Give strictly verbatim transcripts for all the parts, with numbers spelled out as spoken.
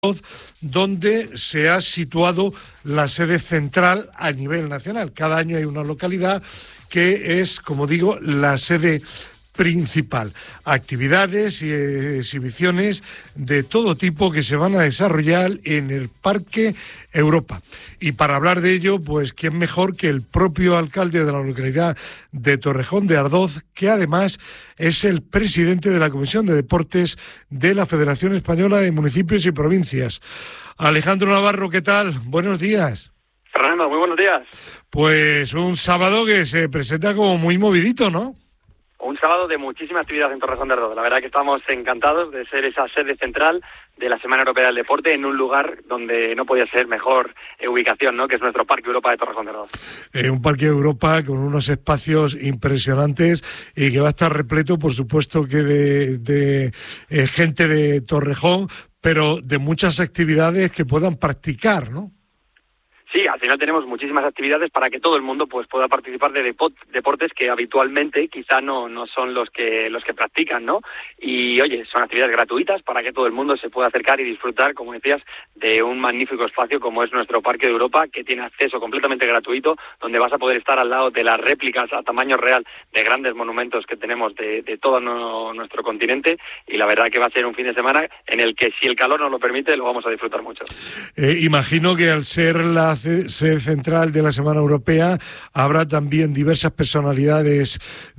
donde se ha situado la sede central a nivel nacional. Cada año hay una localidad que es, como digo, la sede principal. Actividades y exhibiciones de todo tipo que se van a desarrollar en el Parque Europa. Y para hablar de ello, pues quién mejor que el propio alcalde de la localidad de Torrejón de Ardoz, que además es el presidente de la Comisión de Deportes de la Federación Española de Municipios y Provincias. Alejandro Navarro, ¿qué tal? Buenos días. Fernando, muy buenos días. Pues un sábado que se presenta como muy movidito, ¿no? Un sábado de muchísima actividad en Torrejón de Ardoz. La verdad que estamos encantados de ser esa sede central de la Semana Europea del Deporte en un lugar donde no podía ser mejor eh, ubicación, ¿no? Que es nuestro Parque Europa de Torrejón de Ardoz. Eh, un Parque Europa con unos espacios impresionantes y que va a estar repleto, por supuesto, que de, de eh, gente de Torrejón, pero de muchas actividades que puedan practicar, ¿no? Sí, al final tenemos muchísimas actividades para que todo el mundo pues pueda participar de depo- deportes que habitualmente quizá no no son los que los que practican, ¿no? Y oye, son actividades gratuitas para que todo el mundo se pueda acercar y disfrutar, como decías, de un magnífico espacio como es nuestro Parque de Europa, que tiene acceso completamente gratuito, donde vas a poder estar al lado de las réplicas a tamaño real de grandes monumentos que tenemos de, de todo no, nuestro continente, y la verdad que va a ser un fin de semana en el que, si el calor nos lo permite, lo vamos a disfrutar mucho. Eh, imagino que al ser la sede central de la Semana Europea habrá también diversas personalidades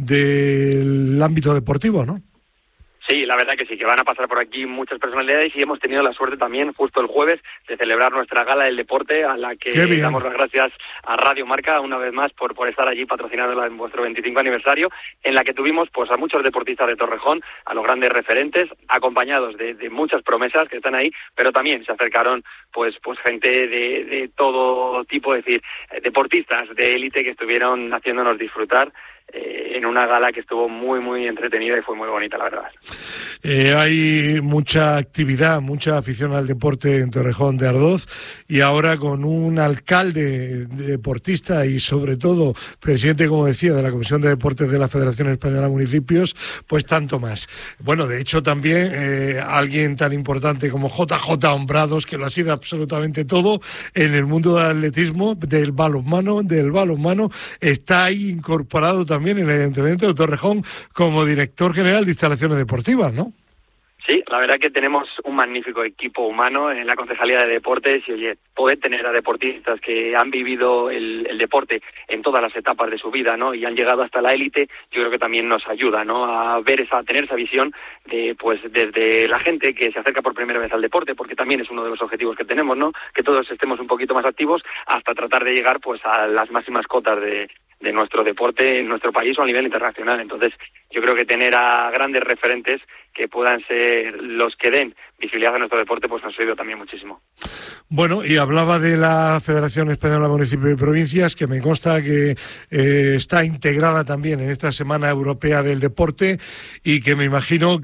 del ámbito deportivo, ¿no? Sí, la verdad que sí, que van a pasar por aquí muchas personalidades, y hemos tenido la suerte también, justo el jueves, de celebrar nuestra gala del deporte, a la que damos las gracias a Radio Marca una vez más por, por estar allí patrocinándola en vuestro veinticinco aniversario, en la que tuvimos pues a muchos deportistas de Torrejón, a los grandes referentes, acompañados de, de muchas promesas que están ahí, pero también se acercaron pues pues gente de, de todo tipo, es decir, deportistas de élite que estuvieron haciéndonos disfrutar Eh, en una gala que estuvo muy, muy entretenida y fue muy bonita, la verdad. Eh, hay mucha actividad, mucha afición al deporte en Torrejón de Ardoz, y ahora con un alcalde deportista y sobre todo presidente, como decía, de la Comisión de Deportes de la Federación Española de Municipios, pues tanto más. Bueno, de hecho también eh, alguien tan importante como J J Hombrados, que lo ha sido absolutamente todo en el mundo del atletismo, del balonmano, del balonmano, está ahí incorporado también en el Ayuntamiento de Torrejón como director general de instalaciones deportivas, ¿no? Sí, la verdad que tenemos un magnífico equipo humano en la Concejalía de Deportes, y oye, poder tener a deportistas que han vivido el, el deporte en todas las etapas de su vida, ¿no? Y han llegado hasta la élite, yo creo que también nos ayuda, ¿no? A ver esa, a tener esa visión de, pues, desde la gente que se acerca por primera vez al deporte, porque también es uno de los objetivos que tenemos, ¿no? Que todos estemos un poquito más activos, hasta tratar de llegar, pues, a las máximas cotas de de nuestro deporte en nuestro país o a nivel internacional. Entonces, yo creo que tener a grandes referentes que puedan ser los que den visibilidad a nuestro deporte, pues nos ha ayudado también muchísimo. Bueno, y hablaba de la Federación Española de Municipios y Provincias, que me consta que eh, está integrada también en esta Semana Europea del Deporte, y que me imagino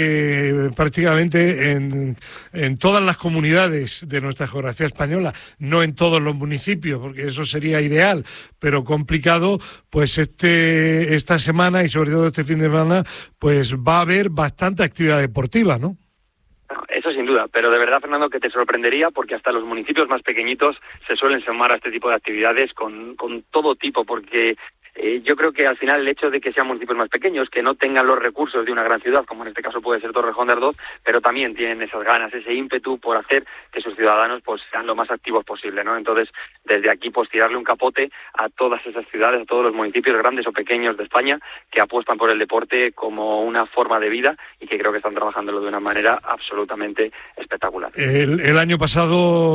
que prácticamente en, en todas las comunidades de nuestra geografía española, no en todos los municipios, porque eso sería ideal, pero complicado, pues este esta semana y sobre todo este fin de semana, pues va a haber bastante actividad deportiva, ¿no? Eso sin duda, pero de verdad, Fernando, que te sorprendería, porque hasta los municipios más pequeñitos se suelen sumar a este tipo de actividades con, con todo tipo, porque eh, yo creo que al final el hecho de que sean municipios más pequeños, que no tengan los recursos de una gran ciudad, como en este caso puede ser Torrejón de Ardoz, pero también tienen esas ganas, ese ímpetu por hacer que sus ciudadanos pues sean lo más activos posible, ¿no? Entonces, desde aquí, pues tirarle un capote a todas esas ciudades, a todos los municipios grandes o pequeños de España que apuestan por el deporte como una forma de vida, y que creo que están trabajándolo de una manera absolutamente espectacular. El, el año pasado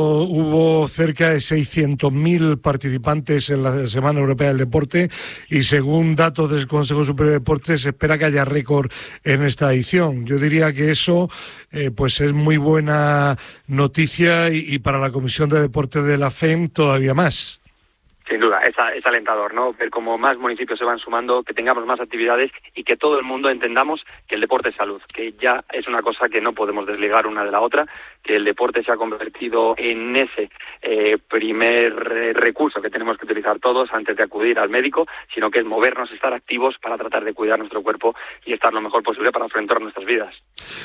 hubo cerca de seiscientos mil participantes en la Semana Europea del Deporte, y según datos del Consejo Superior de Deportes se espera que haya récord en esta edición. Yo diría que eso eh, pues es muy buena noticia, y, y para la Comisión de Deportes de la F E M todavía más. Sin duda, es, es alentador, ¿no? Ver cómo más municipios se van sumando, que tengamos más actividades y que todo el mundo entendamos que el deporte es salud, que ya es una cosa que no podemos desligar una de la otra, que el deporte se ha convertido en ese eh, primer eh, recurso que tenemos que utilizar todos antes de acudir al médico, sino que es movernos, estar activos para tratar de cuidar nuestro cuerpo y estar lo mejor posible para afrontar nuestras vidas.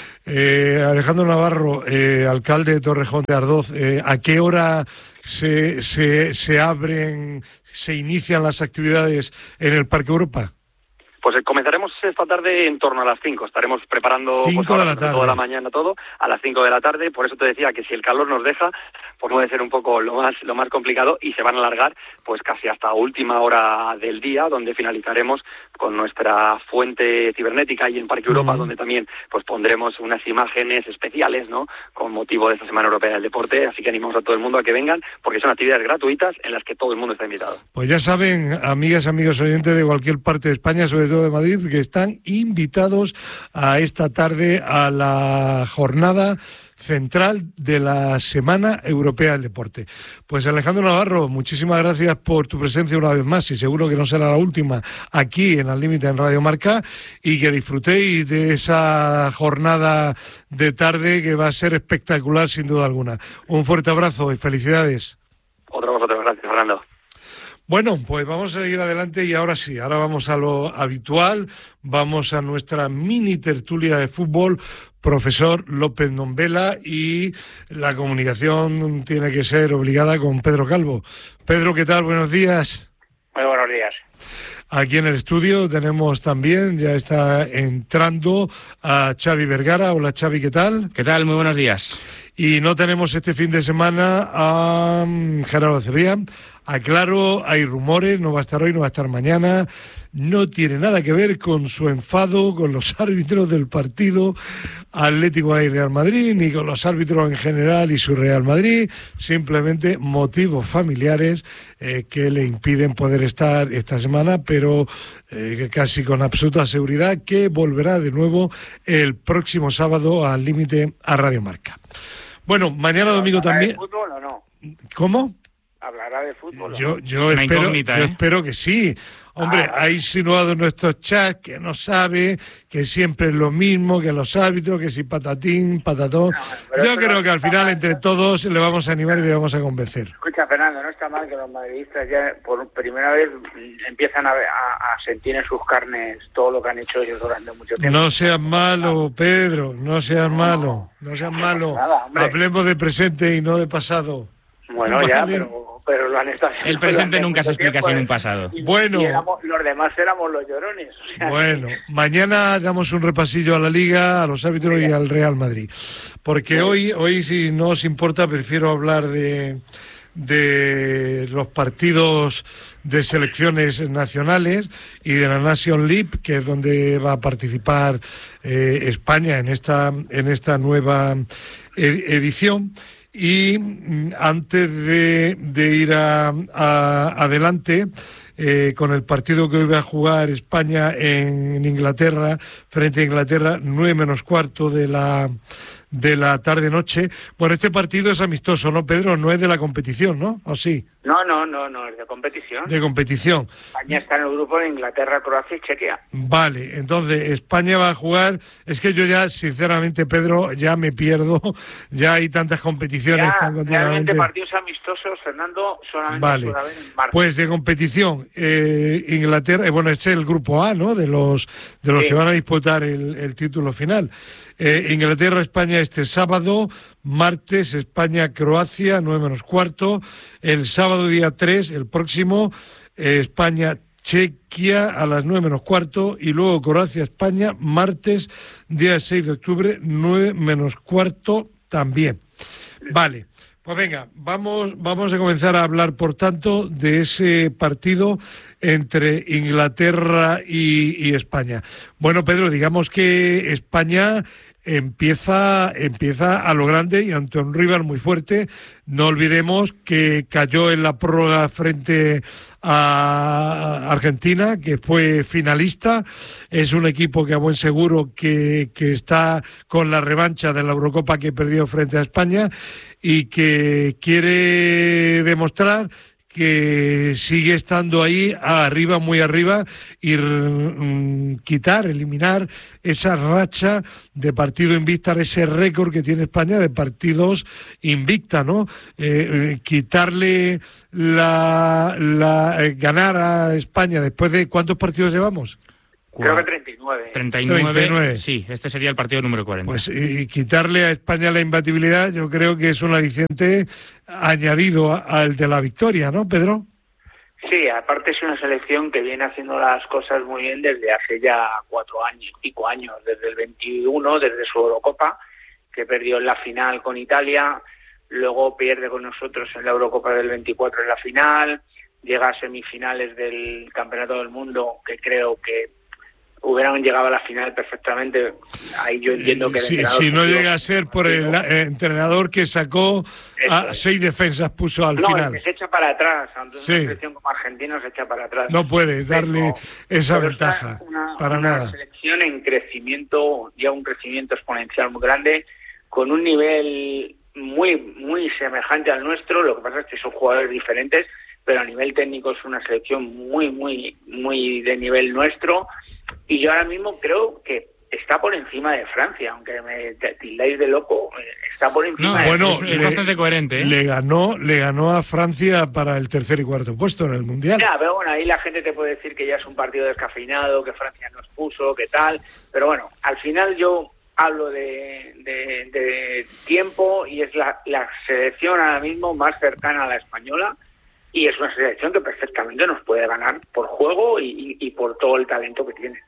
Eh, Alejandro Navarro, eh, alcalde de Torrejón de Ardoz, eh, ¿a qué hora se, se, se abren, se inician las actividades en el Parque Europa? Pues comenzaremos esta tarde en torno a las cinco. Estaremos preparando cinco pues, de la tarde. toda la mañana todo, a las cinco de la tarde. Por eso te decía que si el calor nos deja, pues puede ser un poco lo más lo más complicado y se van a alargar pues casi hasta última hora del día, donde finalizaremos con nuestra fuente cibernética y en Parque Europa, uh-huh. donde también pues pondremos unas imágenes especiales, ¿no?, con motivo de esta Semana Europea del Deporte. Así que animamos a todo el mundo a que vengan, porque son actividades gratuitas en las que todo el mundo está invitado. Pues ya saben, amigas, amigos oyentes de cualquier parte de España, sobre todo de Madrid, que están invitados a esta tarde a la jornada central de la Semana Europea del Deporte. Pues Alejandro Navarro, muchísimas gracias por tu presencia una vez más, y seguro que no será la última aquí en Al Límite en Radio Marca, y que disfrutéis de esa jornada de tarde que va a ser espectacular sin duda alguna. Un fuerte abrazo y felicidades. Otro vosotros, gracias, Fernando. Bueno, pues vamos a ir adelante y ahora sí, ahora vamos a lo habitual, vamos a nuestra mini tertulia de fútbol. Profesor López Nombela, y la comunicación tiene que ser obligada con Pedro Calvo. Pedro, ¿qué tal? Buenos días. Muy buenos días. Aquí en el estudio tenemos también, ya está entrando, a Xavi Vergara. Hola Xavi, ¿qué tal? ¿Qué tal? Muy buenos días. Y no tenemos este fin de semana a Gerardo Cebrián. Aclaro, hay rumores, no va a estar hoy, no va a estar mañana. No tiene nada que ver con su enfado con los árbitros del partido Atlético y Real Madrid, ni con los árbitros en general y su Real Madrid. Simplemente motivos familiares eh, que le impiden poder estar esta semana, pero eh, casi con absoluta seguridad que volverá de nuevo el próximo sábado al Límite a Radio Marca. Bueno, mañana domingo también. ¿Hablará de fútbol o no? ¿Cómo? ¿Hablará de fútbol? Yo, yo, espero, yo ¿eh? espero que sí. Hombre, ah, ha insinuado en nuestros chats que no sabe, que siempre es lo mismo, que los árbitros, que si patatín, patatón. No, yo creo que al final mal, entre todos le vamos a animar y le vamos a convencer. Escucha, Fernando, no está mal que los madridistas ya por primera vez empiezan a, a, a sentir en sus carnes todo lo que han hecho ellos durante mucho tiempo. No seas malo, Pedro, no seas no, malo, no seas malo. Nada, hablemos de presente y no de pasado. Bueno, vale. ya, pero... pero lo han estado haciendo. El presente nunca se explica sin un pasado. Y, bueno, y éramos, los demás éramos los llorones. O sea, bueno, mañana damos un repasillo a la Liga, a los árbitros y al Real Madrid. Porque sí. hoy, hoy si no os importa, prefiero hablar de, de los partidos de selecciones nacionales y de la Nation League, que es donde va a participar eh, España en esta, en esta nueva ed- edición. Y antes de, de ir a, a, adelante eh, con el partido que hoy va a jugar España en, en Inglaterra, frente a Inglaterra, nueve menos cuarto de la, de la tarde-noche. Bueno, este partido es amistoso, ¿no, Pedro? No es de la competición, ¿no? ¿O sí? No, no, no, no, es de competición. De competición. España está en el grupo de Inglaterra, Croacia y Chequia. Vale, entonces España va a jugar. Es que yo ya, sinceramente, Pedro, ya me pierdo. Ya hay tantas competiciones ya, tan continuamente. Realmente partidos amistosos, Fernando, solamente vale. puede haber en marzo. Pues de competición, eh, Inglaterra, eh, bueno, este es el grupo A, ¿no? De los de los sí. que van a disputar el, el título final. Eh, Inglaterra, España este sábado, martes, España, Croacia, nueve menos cuarto. El sábado día tres, el próximo, eh, España, Chequia a las nueve menos cuarto, y luego Croacia, España, martes, día seis de octubre, nueve menos cuarto también. Vale. Pues venga, vamos, vamos a comenzar a hablar, por tanto, de ese partido entre Inglaterra y, y España. Bueno, Pedro, digamos que España empieza, empieza a lo grande y ante un rival muy fuerte. No olvidemos que cayó en la prórroga frente a Argentina, que fue finalista. Es un equipo que a buen seguro que, que está con la revancha de la Eurocopa que perdió frente a España y que quiere demostrar que sigue estando ahí arriba, muy arriba, y mm, quitar, eliminar esa racha de partido invicta, ese récord que tiene España de partidos invicta, ¿no? Eh, eh, quitarle la, la eh, ganar a España después de ¿cuántos partidos llevamos? Creo que treinta y nueve. treinta y nueve, treinta y nueve. Sí, este sería el partido número cuarenta. Pues y, y quitarle a España la imbatibilidad, yo creo que es un aliciente añadido a, al de la victoria, ¿no, Pedro? Sí, aparte es una selección que viene haciendo las cosas muy bien desde hace ya cuatro años, pico años, desde el veintiuno, desde su Eurocopa, que perdió en la final con Italia, luego pierde con nosotros en la Eurocopa del veinticuatro en la final, llega a semifinales del Campeonato del Mundo, que creo que hubieran llegado a la final perfectamente. Ahí yo entiendo que... Sí, si no llega a ser por el, el entrenador que sacó a seis defensas, puso al no, final. No, se echa para atrás. Entonces sí. Una selección como Argentina se echa para atrás. No puedes darle pero, esa pero ventaja, una, para una nada. Una selección en crecimiento, ya un crecimiento exponencial muy grande, con un nivel muy, muy semejante al nuestro. Lo que pasa es que son jugadores diferentes, pero a nivel técnico es una selección muy, muy, muy de nivel nuestro. Y yo ahora mismo creo que está por encima de Francia, aunque me tildáis de loco, está por encima no, de bueno, Francia. Es, es bastante coherente, ¿eh? Le ganó, le ganó a Francia para el tercer y cuarto puesto en el Mundial. Ya, pero bueno, ahí la gente te puede decir que ya es un partido descafeinado, que Francia nos puso, que tal, pero bueno, al final yo hablo de, de, de tiempo y es la, la selección ahora mismo más cercana a la española. Y es una selección que perfectamente nos puede ganar por juego y, y, y por todo el talento que tiene.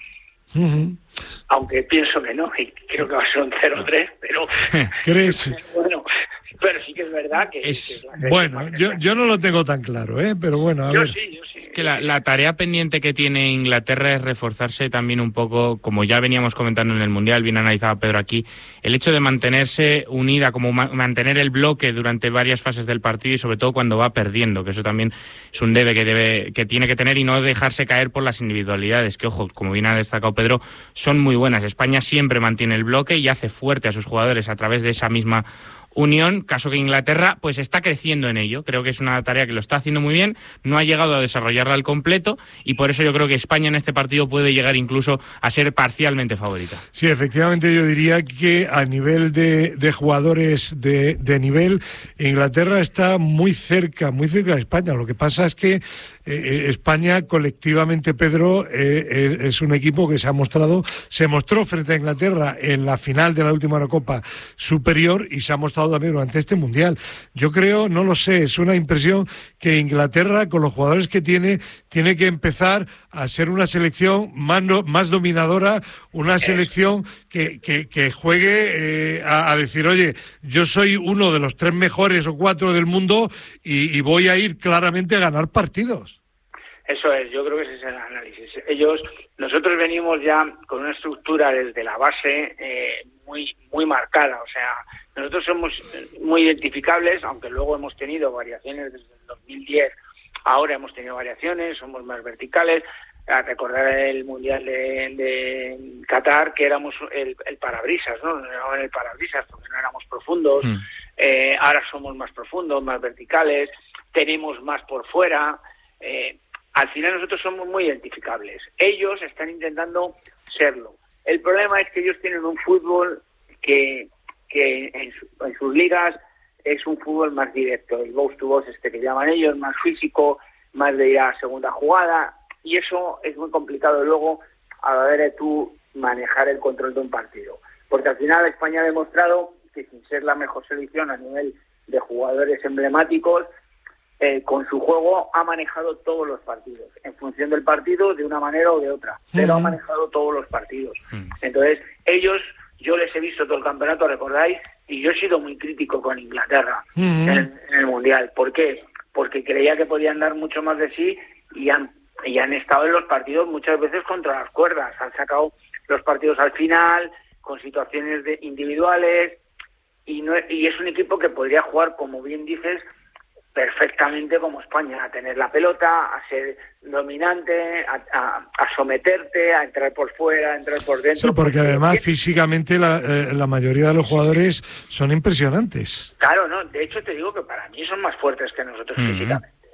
Uh-huh. Aunque pienso que no, y creo que va a ser un cero tres, pero... ¿Crees? Bueno, pero sí que es verdad que... Es, que bueno, yo, yo no lo tengo tan claro, ¿eh? Pero bueno, a yo ver. Sí, yo sí. Es que la, la tarea pendiente que tiene Inglaterra es reforzarse también un poco, como ya veníamos comentando en el Mundial, bien analizado Pedro aquí, el hecho de mantenerse unida, como ma- mantener el bloque durante varias fases del partido y sobre todo cuando va perdiendo, que eso también es un debe que debe que tiene que tener y no dejarse caer por las individualidades, que ojo, como bien ha destacado Pedro, son muy buenas. España siempre mantiene el bloque y hace fuerte a sus jugadores a través de esa misma unión, caso que Inglaterra pues está creciendo en ello. Creo que es una tarea que lo está haciendo muy bien, no ha llegado a desarrollarla al completo y por eso yo creo que España en este partido puede llegar incluso a ser parcialmente favorita. Sí, efectivamente yo diría que a nivel de, de jugadores de, de nivel, Inglaterra está muy cerca, muy cerca de España. Lo que pasa es que eh, España colectivamente, Pedro, eh, es un equipo que se ha mostrado, se mostró frente a Inglaterra en la final de la última Eurocopa superior y se ha mostrado también durante este Mundial. Yo creo, no lo sé, es una impresión que Inglaterra, con los jugadores que tiene, tiene que empezar a ser una selección más, no, más dominadora, una selección que, que, que juegue eh, a, a decir, oye, yo soy uno de los tres mejores o cuatro del mundo y, y voy a ir claramente a ganar partidos. Eso es, yo creo que ese es el análisis. Ellos, nosotros venimos ya con una estructura desde la base eh, muy, muy marcada, o sea, nosotros somos muy identificables, aunque luego hemos tenido variaciones desde el dos mil diez, ahora hemos tenido variaciones, somos más verticales. A recordar el Mundial de, de Qatar, que éramos el, el parabrisas, ¿no? Nos llamaban el parabrisas porque no éramos profundos, mm. eh, ahora somos más profundos, más verticales, tenemos más por fuera. Eh, al final nosotros somos muy identificables. Ellos están intentando serlo. El problema es que ellos tienen un fútbol que... que en, su, en sus ligas es un fútbol más directo, el box to box este que llaman ellos, más físico, más de ir a segunda jugada, y eso es muy complicado luego a la hora de tú manejar el control de un partido, porque al final España ha demostrado que sin ser la mejor selección a nivel de jugadores emblemáticos, eh, con su juego ha manejado todos los partidos, en función del partido de una manera o de otra, pero uh-huh. ha manejado todos los partidos. Uh-huh. Entonces ellos, yo les he visto todo el campeonato, recordáis, y yo he sido muy crítico con Inglaterra uh-huh. en, en el Mundial. ¿Por qué? Porque creía que podían dar mucho más de sí y han, y han estado en los partidos muchas veces contra las cuerdas. Han sacado los partidos al final, con situaciones de individuales, y, no, y es un equipo que podría jugar, como bien dices, perfectamente como España, a tener la pelota, a ser dominante, a, a, a someterte, a entrar por fuera, a entrar por dentro. Sí, porque además físicamente la, eh, la mayoría de los jugadores son impresionantes. Claro, no, de hecho te digo que para mí son más fuertes que nosotros uh-huh. físicamente.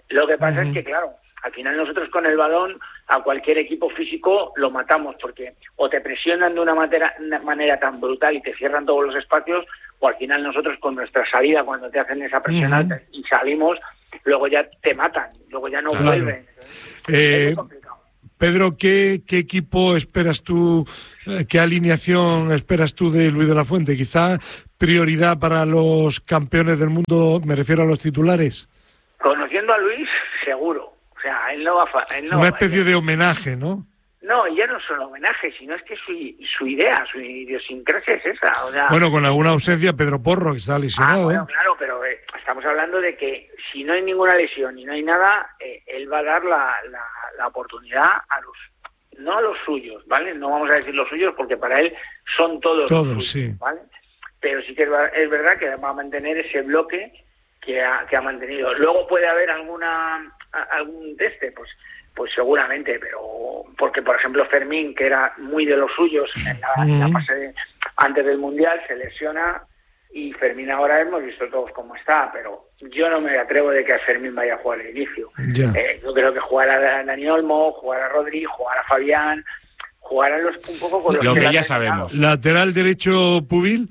Lo que pasa Uh-huh. es que, claro, al final nosotros con el balón a cualquier equipo físico lo matamos, porque o te presionan de una manera, una manera tan brutal y te cierran todos los espacios, o al final nosotros con nuestra salida, cuando te hacen esa presión Uh-huh. alta y salimos, luego ya te matan, luego ya no Claro. vuelven. Eh, es muy complicado. Pedro, ¿qué, ¿qué equipo esperas tú, eh, qué alineación esperas tú de Luis de la Fuente? Quizá prioridad para los campeones del mundo, me refiero a los titulares. Conociendo a Luis, seguro. O sea, él no va a... fa- Él no, Una especie él- de homenaje, ¿no? No, ya no solo homenaje, sino es que su, su idea, su idiosincrasia es esa. O sea, Bueno, con alguna ausencia, Pedro Porro, que está ah, lesionado. bueno, claro, pero eh, estamos hablando de que si no hay ninguna lesión y no hay nada, eh, él va a dar la, la, la oportunidad a los, no a los suyos, ¿vale? No vamos a decir los suyos porque para él son todos, Todos, los suyos, sí. ¿vale? Pero sí que es, va- es verdad que va a mantener ese bloque que ha, que ha mantenido. Luego puede haber alguna a- algún teste, pues pues seguramente, pero porque por ejemplo Fermín, que era muy de los suyos en la, en la Ujú. fase de- antes del Mundial, se lesiona, y Fermín ahora hemos visto todos cómo está, pero yo no me atrevo de que a Fermín vaya a jugar al inicio. Ya. Eh, yo creo que jugará a Dani Olmo, jugará a Rodri, jugará a Fabián, jugarán los, un poco con los Lo que le han ya terminado. sabemos. Lateral derecho, Pubil,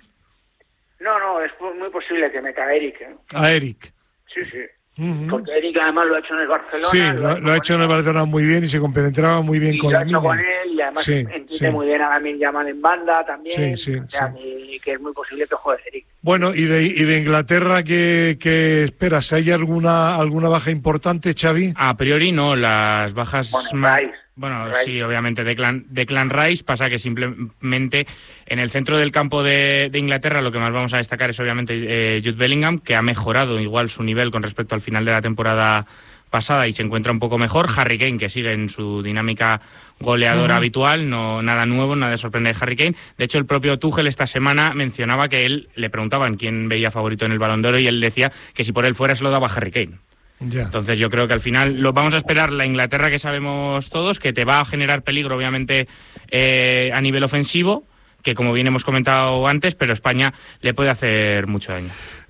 No, no, es muy posible que meta a Eric, ¿eh? a Eric. Sí, sí. Ujú. Porque Eric además lo ha hecho en el Barcelona. Sí, lo, lo ha hecho en el Barcelona muy bien y se compenetraba muy bien y con lo ha la hecho con mina. él, y además Sí, entiende sí. muy bien a Lamin Yamal en banda también. Sí, sí, o sea, sí. que, que es muy posible que juegue Eric. Bueno, y de, y de Inglaterra, ¿qué, qué esperas? ¿Hay alguna alguna baja importante, Xavi? A priori no, las bajas... Bueno, más- Rice. Bueno, Rice. sí, obviamente, Declan, Declan Rice. Pasa que simplemente en el centro del campo de, de Inglaterra lo que más vamos a destacar es obviamente eh, Jude Bellingham, que ha mejorado igual su nivel con respecto al final de la temporada pasada y se encuentra un poco mejor. Harry Kane, que sigue en su dinámica goleadora Ujú. habitual, no nada nuevo, nada de sorprende de Harry Kane. De hecho, el propio Tuchel esta semana mencionaba que él, le preguntaban quién veía favorito en el Balón de Oro y él decía que si por él fuera se lo daba a Harry Kane. Ya. Entonces yo creo que al final lo vamos a esperar la Inglaterra que sabemos todos, que te va a generar peligro obviamente eh, a nivel ofensivo, que como bien hemos comentado antes, pero España le puede hacer mucho daño.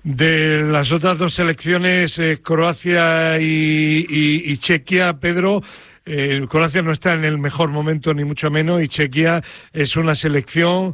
De las otras dos selecciones, eh, Croacia y, y- y Chequia, Pedro, eh, Croacia no está en el mejor momento ni mucho menos, y Chequia es una selección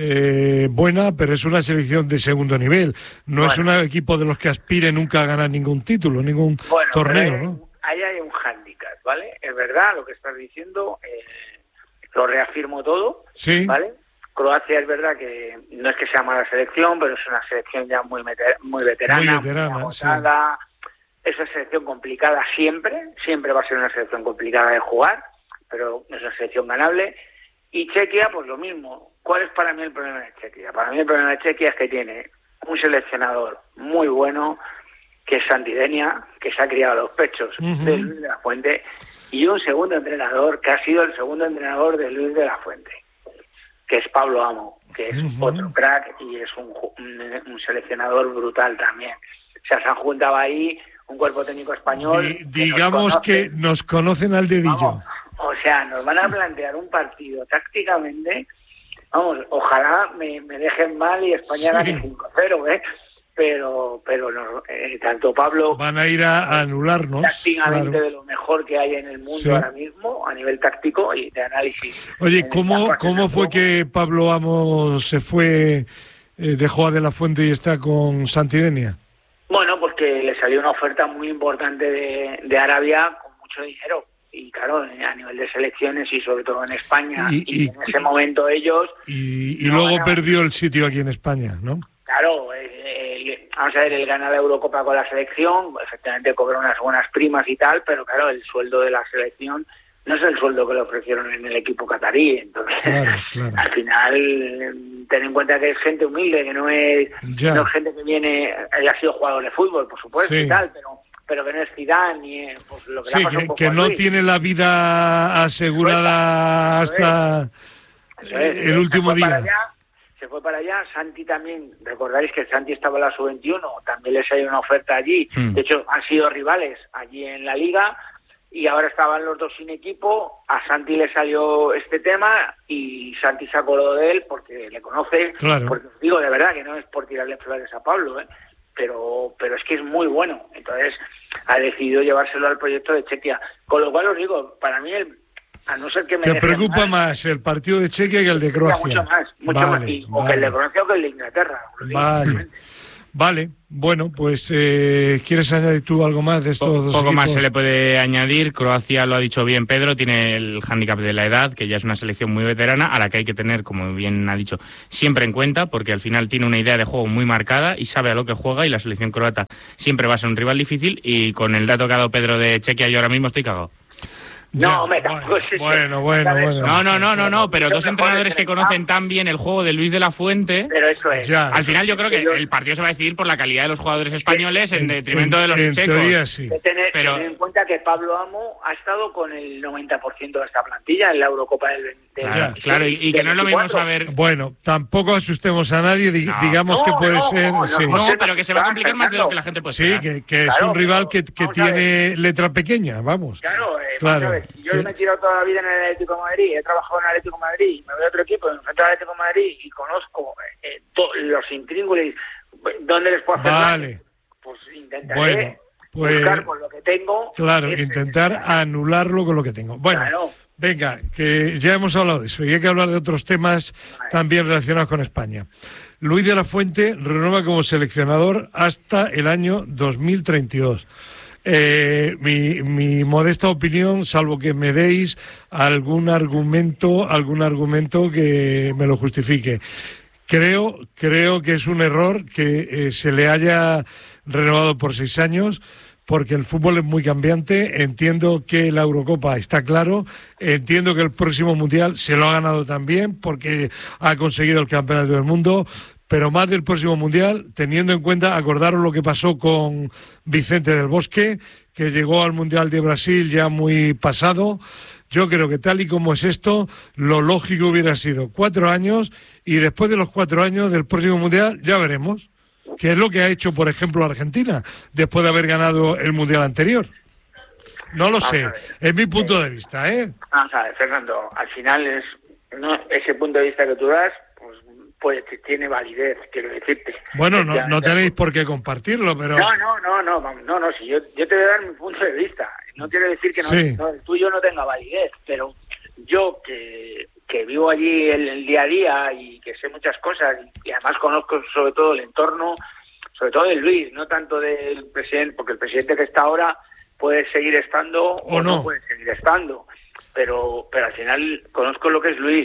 eh, buena, pero es una selección de segundo nivel. No es un Bueno. equipo de los que aspire nunca a ganar ningún título, ningún Bueno, torneo, pero hay- ¿no? ahí hay un hándicap, ¿vale? Es verdad lo que estás diciendo, eh, lo reafirmo todo, Sí. ¿vale? Croacia es verdad que no es que sea mala selección, pero es una selección ya muy, meter- muy veterana, Muy veterana, agotada. Es una selección complicada siempre, siempre va a ser una selección complicada de jugar, pero es una selección ganable. Y Chequia, pues lo mismo. ¿Cuál es para mí el problema de Chequia? Para mí el problema de Chequia es que tiene un seleccionador muy bueno, que es Santidenia, que se ha criado a los pechos Ujú. de Luis de la Fuente, y un segundo entrenador que ha sido el segundo entrenador de Luis de la Fuente, que es Pablo Amo, que es Ujú. otro crack y es un, ju- un, un seleccionador brutal también. O sea, se han juntado ahí un cuerpo técnico español. Di- que nos digamos conoce. que nos conocen al dedillo. Vamos, o sea, nos van a plantear un partido tácticamente. Vamos, ojalá me, me dejen mal y España Sí. gane cinco cero, ¿eh? Pero, pero no, eh, tanto Pablo Van a ir a, a anularnos. tácticamente claro. de lo mejor que hay en el mundo Sí. ahora mismo, a nivel táctico y de análisis. Oye, en el ¿cómo, campo, en ¿cómo el fue juego. que Pablo Amo se fue, eh, dejó a De la Fuente y está con Santidenia? Bueno, porque le salió una oferta muy importante de, de Arabia con mucho dinero. Y claro, a nivel de selecciones y sobre todo en España. Y- Y, y- en ese momento ellos, Y, y No, luego no. perdió el sitio aquí en España, ¿no? claro, eh, eh, vamos a ver, él gana la Eurocopa con la selección, efectivamente cobra unas buenas primas y tal, pero claro, el sueldo de la selección no es el sueldo que le ofrecieron en el equipo catarí. Entonces, Claro, claro. al final, eh, ten en cuenta que es gente humilde, que no es, Ya. no es gente que viene, haya sido jugador de fútbol, por supuesto, Sí. y tal, pero pero que no es Zidane ni eh, pues, lo que le Sí, ha pasado un que, poco que a no Luis. tiene la vida asegurada Eso es. hasta Eso es, el se último fue para día. allá, se fue para allá, Santi también, recordáis que Santi estaba en la sub veintiuno, también les salió una oferta allí, Mm. de hecho han sido rivales allí en la liga, y ahora estaban los dos sin equipo, a Santi le salió este tema, y Santi se acordó de él porque le conoce, Claro. porque os digo de verdad que no es por tirarle flores a Pablo, ¿eh? pero pero es que es muy bueno. Entonces, ha decidido llevárselo al proyecto de Chequia. Con lo cual os digo, para mí, el, a no ser que me... ¿Te preocupa más, más el partido de Chequia que el de Croacia? Mucho más, mucho vale, más. Y, vale. O que el de Croacia o que el de Inglaterra. Vale. Vale, bueno, pues eh, ¿quieres añadir tú algo más de estos po dos Poco equipos? más se le puede añadir. Croacia, lo ha dicho bien Pedro, tiene el hándicap de la edad, que ya es una selección muy veterana, a la que hay que tener, como bien ha dicho, siempre en cuenta, porque al final tiene una idea de juego muy marcada y sabe a lo que juega, y la selección croata siempre va a ser un rival difícil, y con el dato que ha dado Pedro de Chequia, yo ahora mismo estoy cagado. No, me bueno, bueno, bueno, bueno. No, no, no, no, no, pero dos entrenadores que conocen tan bien el juego de Luis de la Fuente. Pero eso es. Ya. Al final yo creo que el partido se va a decidir por la calidad de los jugadores españoles en, en detrimento de los en checos. Teoría, sí. Tener, pero... tener en cuenta que Pablo Amo ha estado con el noventa por ciento de esta plantilla en la Eurocopa del veinte. Claro, claro, y, y que no es lo mismo saber... Bueno, tampoco asustemos a nadie, di, no. digamos no, que puede no, ser... No, sí. no, pero que se va a complicar más de lo que la gente puede Sí, esperar. que, que claro, es un rival que, que tiene ver. letra pequeña, vamos. Claro, eh, claro. A ver, si yo que... me he tirado toda la vida en el Atlético de Madrid, he trabajado en el Atlético de Madrid, me voy a otro equipo, me enfrento al Atlético de Madrid y conozco eh, to, los intríngulis, ¿dónde les puedo hacer Vale. daño? Pues intentaré bueno, pues, buscar con lo que tengo. Claro, ese, intentar ese, anularlo con lo que tengo. Bueno, claro. Venga, que ya hemos hablado de eso y hay que hablar de otros temas vale. también relacionados con España. Luis de la Fuente renueva como seleccionador hasta el año dos mil treinta y dos. Eh, mi, mi modesta opinión, salvo que me deis algún argumento, algún argumento que me lo justifique. Creo, creo que es un error que eh, se le haya renovado por seis años, porque el fútbol es muy cambiante. Entiendo que la Eurocopa está claro, entiendo que el próximo Mundial se lo ha ganado también, porque ha conseguido el Campeonato del Mundo, pero más del próximo Mundial, teniendo en cuenta, acordaros lo que pasó con Vicente del Bosque, que llegó al Mundial de Brasil ya muy pasado. Yo creo que tal y como es esto, lo lógico hubiera sido cuatro años, y después de los cuatro años del próximo Mundial ya veremos, que es lo que ha hecho, por ejemplo, Argentina, después de haber ganado el Mundial anterior. No lo sé, es mi punto de vista, ¿eh? Vamos a ver, Fernando, al final es no ese punto de vista que tú das, pues, pues tiene validez, quiero decirte. Bueno, no, no tenéis por qué compartirlo, pero... No, no, no, no, no, no, no si yo, yo te voy a dar mi punto de vista. No quiero decir que no, sí. no, el tuyo no tenga validez, pero yo que, que vivo allí el, el día a día y que sé muchas cosas y, y además conozco sobre todo el entorno, sobre todo de Luis, no tanto del presidente, porque el presidente que está ahora puede seguir estando o, o no. no puede seguir estando, pero pero al final conozco lo que es Luis.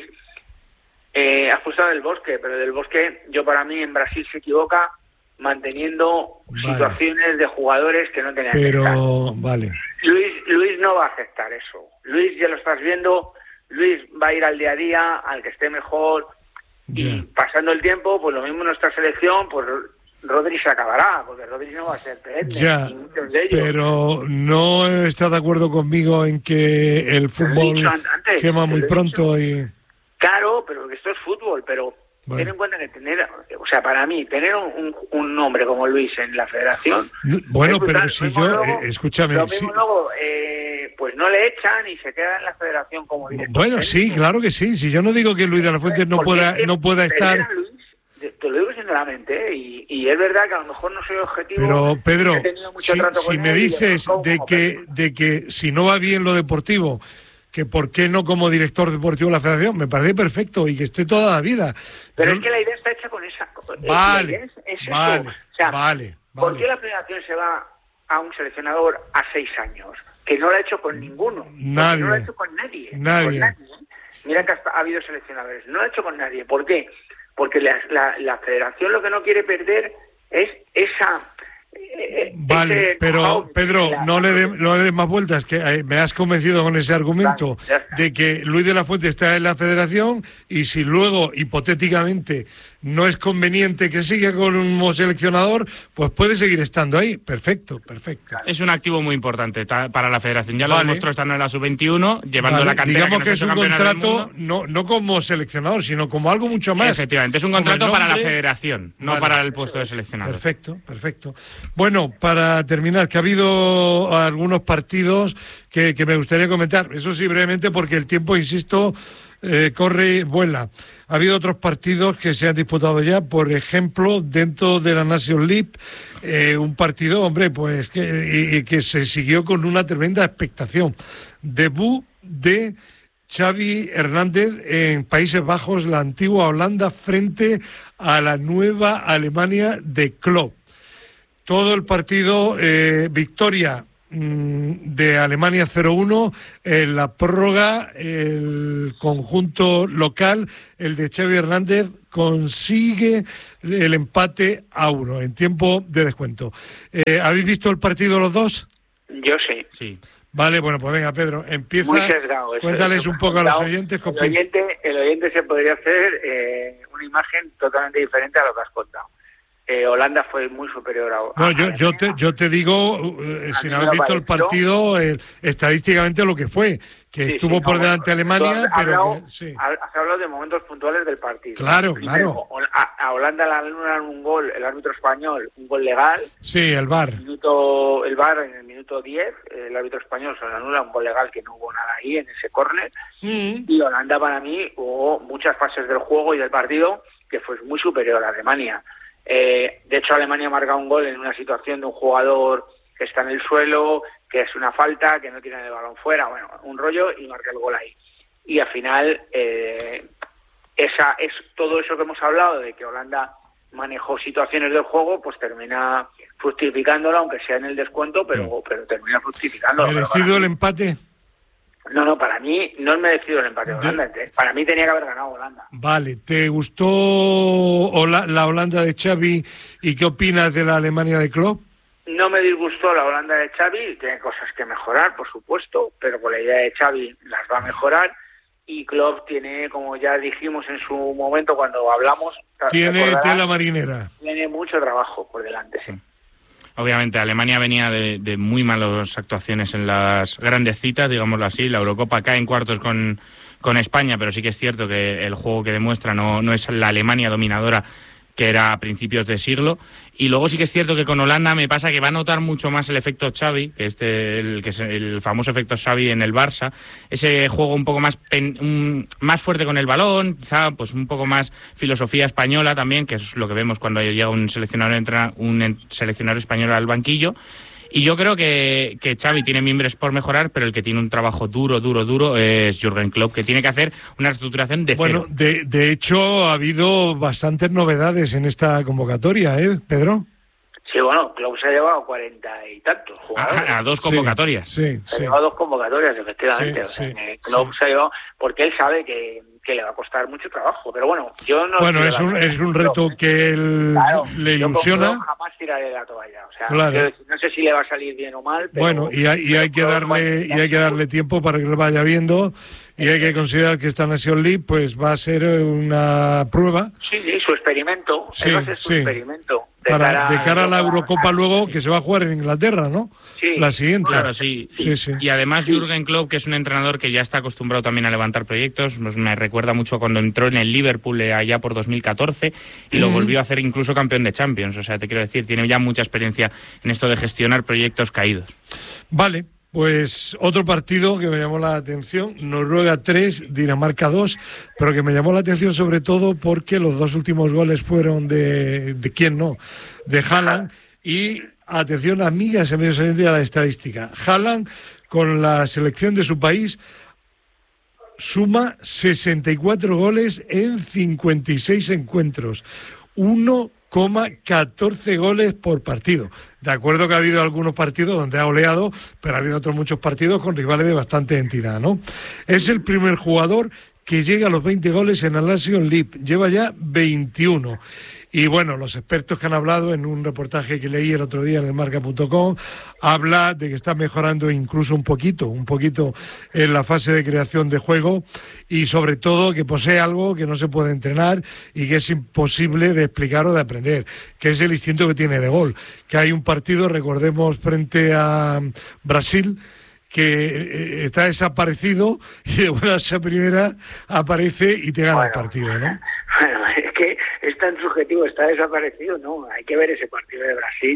Eh, has puesto del Bosque, pero del Bosque yo para mí en Brasil se equivoca manteniendo vale. situaciones de jugadores que no tenían pero, que estar. Vale. Luis, Luis no va a aceptar eso. Luis, ya lo estás viendo, Luis va a ir al día a día, al que esté mejor, yeah. y pasando el tiempo, pues lo mismo en nuestra selección, pues Rodri se acabará, porque Rodri no va a ser perenne, ya, y muchos de ellos. Pero no está de acuerdo conmigo en que el fútbol antes, quema muy pronto y... Claro, pero que esto es fútbol, pero bueno. ten en cuenta que tener, o sea, para mí, tener un, un nombre como Luis en la federación... Bueno, pero si yo, luego, eh, escúchame... Lo mismo sí. luego, eh, pues no le echan y se queda en la federación como director. Bueno, sí, claro que sí. Si yo no digo que Luis de la Fuente no pueda, no pueda estar... Luis, te lo digo sinceramente, ¿eh? y, y es verdad que a lo mejor no soy objetivo. Pero, Pedro, si, si me él, dices de que, pero... de que si no va bien lo deportivo, que por qué no como director deportivo de la federación, me parece perfecto y que esté toda la vida. Pero Yo... es que la idea está hecha con esa... Vale, es, es vale, eso. O sea, vale, ¿por vale. qué la federación se va a un seleccionador a seis años? Que no lo ha hecho con ninguno. Nadie. No lo ha hecho con nadie. Nadie. Con nadie. Mira que hasta ha habido seleccionadores. No lo ha hecho con nadie. ¿Por qué? Porque la, la, la federación lo que no quiere perder es esa... Eh, vale, ese pero know-how Pedro, la, no le des no le des más vueltas, que eh, me has convencido con ese argumento vale, de que Luis de la Fuente está en la federación y si luego, hipotéticamente, no es conveniente que siga como seleccionador, pues puede seguir estando ahí. Perfecto, perfecto. Es un activo muy importante para la federación. Ya lo vale. demostró estando en la sub veintiuno, llevando vale. la cantera. Digamos que, que es un contrato, no, no como seleccionador, sino como algo mucho más. Efectivamente, es un contrato para la federación, no vale. para el puesto de seleccionador. Perfecto, perfecto. Bueno, para terminar, que ha habido algunos partidos que, que me gustaría comentar. Eso sí, brevemente, porque el tiempo, insisto, eh, corre, vuela. Ha habido otros partidos que se han disputado ya, por ejemplo, dentro de la Nations League, eh, un partido, hombre, pues que, y, y que se siguió con una tremenda expectación. Debut de Xavi Hernández en Países Bajos, la antigua Holanda, frente a la nueva Alemania de Klopp. Todo el partido, eh, victoria de Alemania cero uno, en la prórroga el conjunto local, el de Xavi Hernández, consigue el empate a uno en tiempo de descuento. Eh, ¿Habéis visto el partido los dos? Yo sí. Sí. Vale, bueno, pues venga, Pedro, empieza. Muy sesgado. Cuéntales eso, un poco a los oyentes. El oyente, el oyente se podría hacer eh, una imagen totalmente diferente a lo que has contado. Eh, Holanda fue muy superior a... No, yo, yo, te, yo te digo, eh, sin haber visto el partido, eh, estadísticamente lo que fue, que sí, estuvo sí, por no, delante Alemania, has pero... Hablado, que, sí. Has hablado de momentos puntuales del partido. Claro, Primero, claro. A, a Holanda le anulan un gol, el árbitro español, un gol legal. Sí, el V A R. El, minuto, el V A R en el minuto diez, el árbitro español se le anula un gol legal que no hubo nada ahí en ese córner. Mm. Y Holanda, para mí, hubo muchas fases del juego y del partido que fue muy superior a Alemania. Eh, de hecho, Alemania marca un gol en una situación de un jugador que está en el suelo, que es una falta, que no tiene el balón fuera, bueno, un rollo, y marca el gol ahí. Y al final, eh, esa es todo eso que hemos hablado, de que Holanda manejó situaciones del juego, pues termina fructificándolo, aunque sea en el descuento, pero, mm. pero termina fructificándolo. ¿Merecido el empate? No, no, para mí no es merecido el empate de Holanda. De... Para mí tenía que haber ganado Holanda. Vale, ¿te gustó Hola, la Holanda de Xavi y qué opinas de la Alemania de Klopp? No me disgustó la Holanda de Xavi, tiene cosas que mejorar, por supuesto, pero con la idea de Xavi las va a mejorar. Y Klopp tiene, como ya dijimos en su momento cuando hablamos... Tiene tela marinera. Tiene mucho trabajo por delante, sí. Obviamente Alemania venía de, de muy malas actuaciones en las grandes citas, digámoslo así. La Eurocopa cae en cuartos con, con España, pero sí que es cierto que el juego que demuestra no, no es la Alemania dominadora que era a principios de siglo. Y luego sí que es cierto que con Holanda me pasa que va a notar mucho más el efecto Xavi, que este el que es el famoso efecto Xavi en el Barça, ese juego un poco más pen, un, más fuerte con el balón, quizá pues un poco más filosofía española también, que es lo que vemos cuando llega un seleccionador entra un seleccionador español al banquillo. Y yo creo que, que Xavi tiene mimbres por mejorar, pero el que tiene un trabajo duro, duro, duro es Jürgen Klopp, que tiene que hacer una reestructuración de bueno, cero. Bueno, de, de hecho ha habido bastantes novedades en esta convocatoria, ¿eh, Pedro? Sí, bueno, Klopp se ha llevado cuarenta y tantos jugadores. A, a dos convocatorias. Sí, sí. Se ha llevado dos convocatorias, efectivamente. Sí, o sea, sí, Klopp sí. se ha llevado, porque él sabe que, que le va a costar mucho trabajo. Pero bueno, yo no... Bueno, es un, es un reto que él claro, le ilusiona. Yo jamás tiraré la toalla. O sea, claro. yo, no sé si le va a salir bien o mal, pero... Bueno, y hay, y hay que darle y hay que darle tiempo para que lo vaya viendo. Y hay que considerar que esta Nations League pues va a ser una prueba. Sí, sí, su experimento. Sí, va a ser su sí. experimento. De, Para, cara, de cara a la Eurocopa luego, que se va a jugar en Inglaterra, ¿no? Sí. La siguiente. Claro, sí. sí, sí. Y además Jürgen Klopp, que es un entrenador que ya está acostumbrado también a levantar proyectos, pues me recuerda mucho cuando entró en el Liverpool allá por dos mil catorce y lo mm. volvió a hacer incluso campeón de Champions. O sea, te quiero decir, tiene ya mucha experiencia en esto de gestionar proyectos caídos. Vale. Pues otro partido que me llamó la atención, Noruega tres, Dinamarca dos, pero que me llamó la atención sobre todo porque los dos últimos goles fueron de, de quién no, de Haaland. Y atención, amigas y amigos oyentes, a la estadística. Haaland, con la selección de su país, suma sesenta y cuatro goles en cincuenta y seis encuentros. uno coma catorce goles por partido. De acuerdo que ha habido algunos partidos donde ha goleado, pero ha habido otros muchos partidos con rivales de bastante entidad, ¿no? Es el primer jugador que llega a los veinte goles en la Nations League. Lleva ya veintiuno. Y bueno, los expertos que han hablado en un reportaje que leí el otro día en el marca punto com, habla de que está mejorando incluso un poquito, un poquito en la fase de creación de juego y sobre todo que posee algo que no se puede entrenar y que es imposible de explicar o de aprender, que es el instinto que tiene de gol. Que hay un partido, recordemos, frente a Brasil, que está desaparecido y de buenas a primera aparece y te gana bueno, el partido, ¿no? Bueno, es que es tan subjetivo, está desaparecido, no, hay que ver ese partido de Brasil,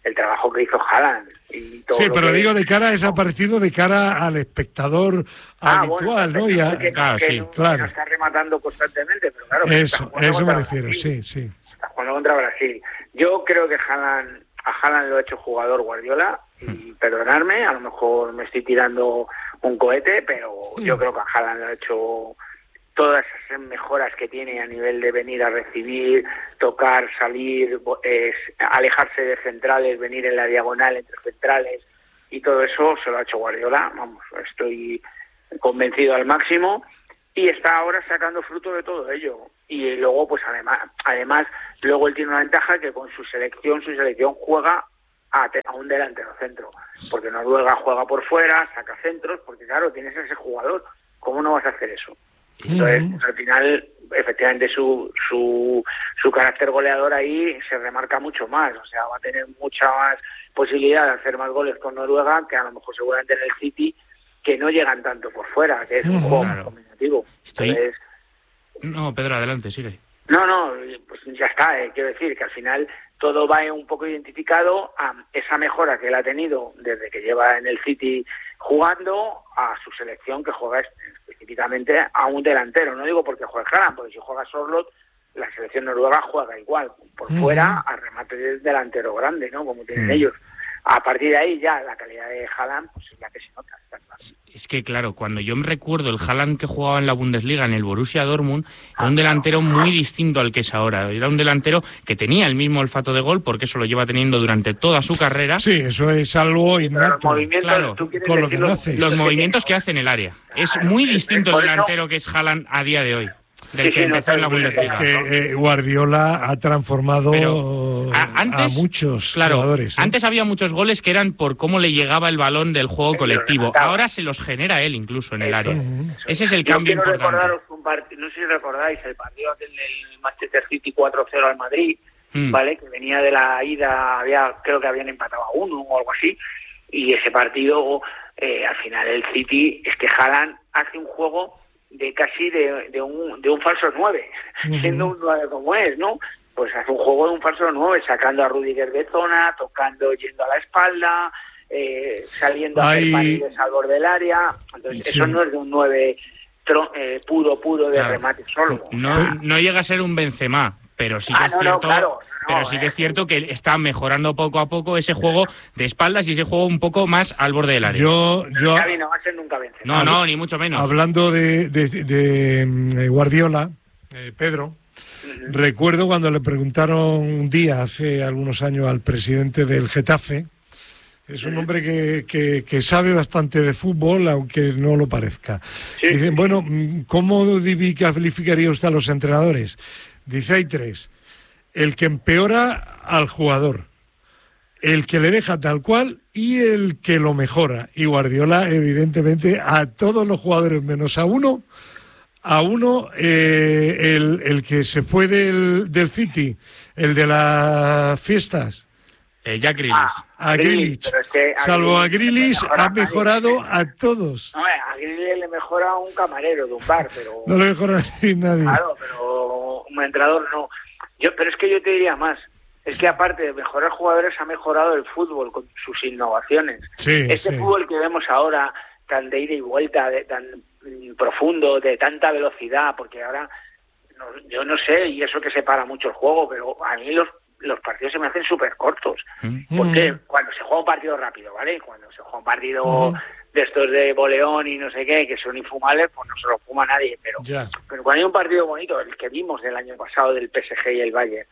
el trabajo que hizo Haaland. Y todo sí, pero que... digo, de cara, es aparecido de cara al espectador ah, habitual, bueno, ¿no? Y a, que, claro, que sí, no, claro. que no está rematando constantemente, pero claro. Eso, eso me refiero, Brasil. sí, sí. Está jugando contra Brasil. Yo creo que Haaland, a Haaland lo ha hecho jugador Guardiola, y hmm. perdonarme, a lo mejor me estoy tirando un cohete, pero hmm. yo creo que a Haaland lo ha hecho... todas esas mejoras que tiene a nivel de venir a recibir, tocar, salir, eh, alejarse de centrales, venir en la diagonal entre centrales, y todo eso se lo ha hecho Guardiola, vamos, estoy convencido al máximo, y está ahora sacando fruto de todo ello. Y luego, pues además, además luego él tiene una ventaja que con su selección, su selección juega a, a un delantero centro, porque Noruega juega por fuera, saca centros, porque claro, tienes a ese jugador, ¿cómo no vas a hacer eso? Entonces, pues, al final, efectivamente, su, su su carácter goleador ahí se remarca mucho más. O sea, va a tener mucha más posibilidad de hacer más goles con Noruega que a lo mejor seguramente en el City, que no llegan tanto por fuera, que es un juego claro. combinativo. Estoy... Entonces, no, Pedro, adelante, sigue. No, no, pues ya está. Eh, quiero decir que al final todo va un poco identificado a esa mejora que él ha tenido desde que lleva en el City jugando, a su selección que juega específicamente a un delantero. No digo porque juegue Haaland, porque si juega Sorloth, la selección noruega juega igual, por uh-huh. fuera, a remate del delantero grande, ¿no? Como tienen uh-huh. ellos. A partir de ahí ya la calidad de Haaland pues es la que se nota. Está claro. Es que claro, cuando yo me recuerdo el Haaland que jugaba en la Bundesliga, en el Borussia Dortmund, era un delantero muy distinto al que es ahora. Era un delantero que tenía el mismo olfato de gol, porque eso lo lleva teniendo durante toda su carrera. Sí, eso es algo innato. Los movimientos, claro, con lo que no haces. Los movimientos que hace en el área. Es claro, muy distinto el delantero que es Haaland a día de hoy. Del que sí, empezó no, en la Bundesliga. Que eh, Guardiola ha transformado Pero, a, antes, a muchos claro, jugadores. ¿eh? Antes había muchos goles que eran por cómo le llegaba el balón del juego colectivo. Ahora se los genera él incluso en el área. Uh-huh. Ese es el Yo cambio quiero importante. Recordaros un part... No sé si recordáis el partido aquel del Manchester City cuatro cero al Madrid, mm. ¿vale? Que venía de la ida, había creo que habían empatado a uno o algo así. Y ese partido, eh, al final el City, es que Haaland hace un juego de casi de, de un de un falso nueve, uh-huh. siendo un nueve como es, ¿no? Pues hace un juego de un falso nueve, sacando a Rudiger de zona, tocando, yendo a la espalda, eh, saliendo Ay. a hacer paredes al borde del área. Entonces, sí. eso no es de un nueve tro, eh, puro, puro de claro. remate solo. No, no llega a ser un Benzema, pero sí que ah, es no, cierto... No, claro. No, pero sí que es cierto que está mejorando poco a poco ese juego de espaldas y ese juego un poco más al borde del área. Yo, yo, Xavi no va a ser nunca vence. No, no, ni mucho menos. Hablando de, de, de, de Guardiola, eh, Pedro, uh-huh. recuerdo cuando le preguntaron un día, hace algunos años, al presidente del Getafe, es un hombre que, que, que sabe bastante de fútbol, aunque no lo parezca. Sí. Dicen, bueno, ¿cómo calificaría usted a los entrenadores? Dice, hay tres. El que empeora al jugador, el que le deja tal cual y el que lo mejora. Y Guardiola, evidentemente, a todos los jugadores menos a uno, a uno, eh, el, el que se fue del, del City, el de las fiestas. Eh, Jack Grealish. Ah, a Grealish. Es que a Salvo a Grealish, Grealish, ha mejorado a todos. No, a Grealish le mejora a un camarero de un bar, pero... No le mejora a nadie. Claro, pero un entrenador no... Yo, pero es que yo te diría más, es que aparte de mejorar jugadores ha mejorado el fútbol con sus innovaciones. Sí, este sí. fútbol que vemos ahora, tan de ida y vuelta, de, tan mm, profundo, de tanta velocidad, porque ahora, no, yo no sé, y eso que separa mucho el juego, pero a mí los, los partidos se me hacen súper cortos. Mm. Porque cuando se juega un partido rápido, ¿vale? Cuando se juega un partido... Mm. de estos de boleón y no sé qué, que son infumables, pues no se los fuma nadie, pero, pero cuando hay un partido bonito, el que vimos del año pasado del P S G y el Bayern,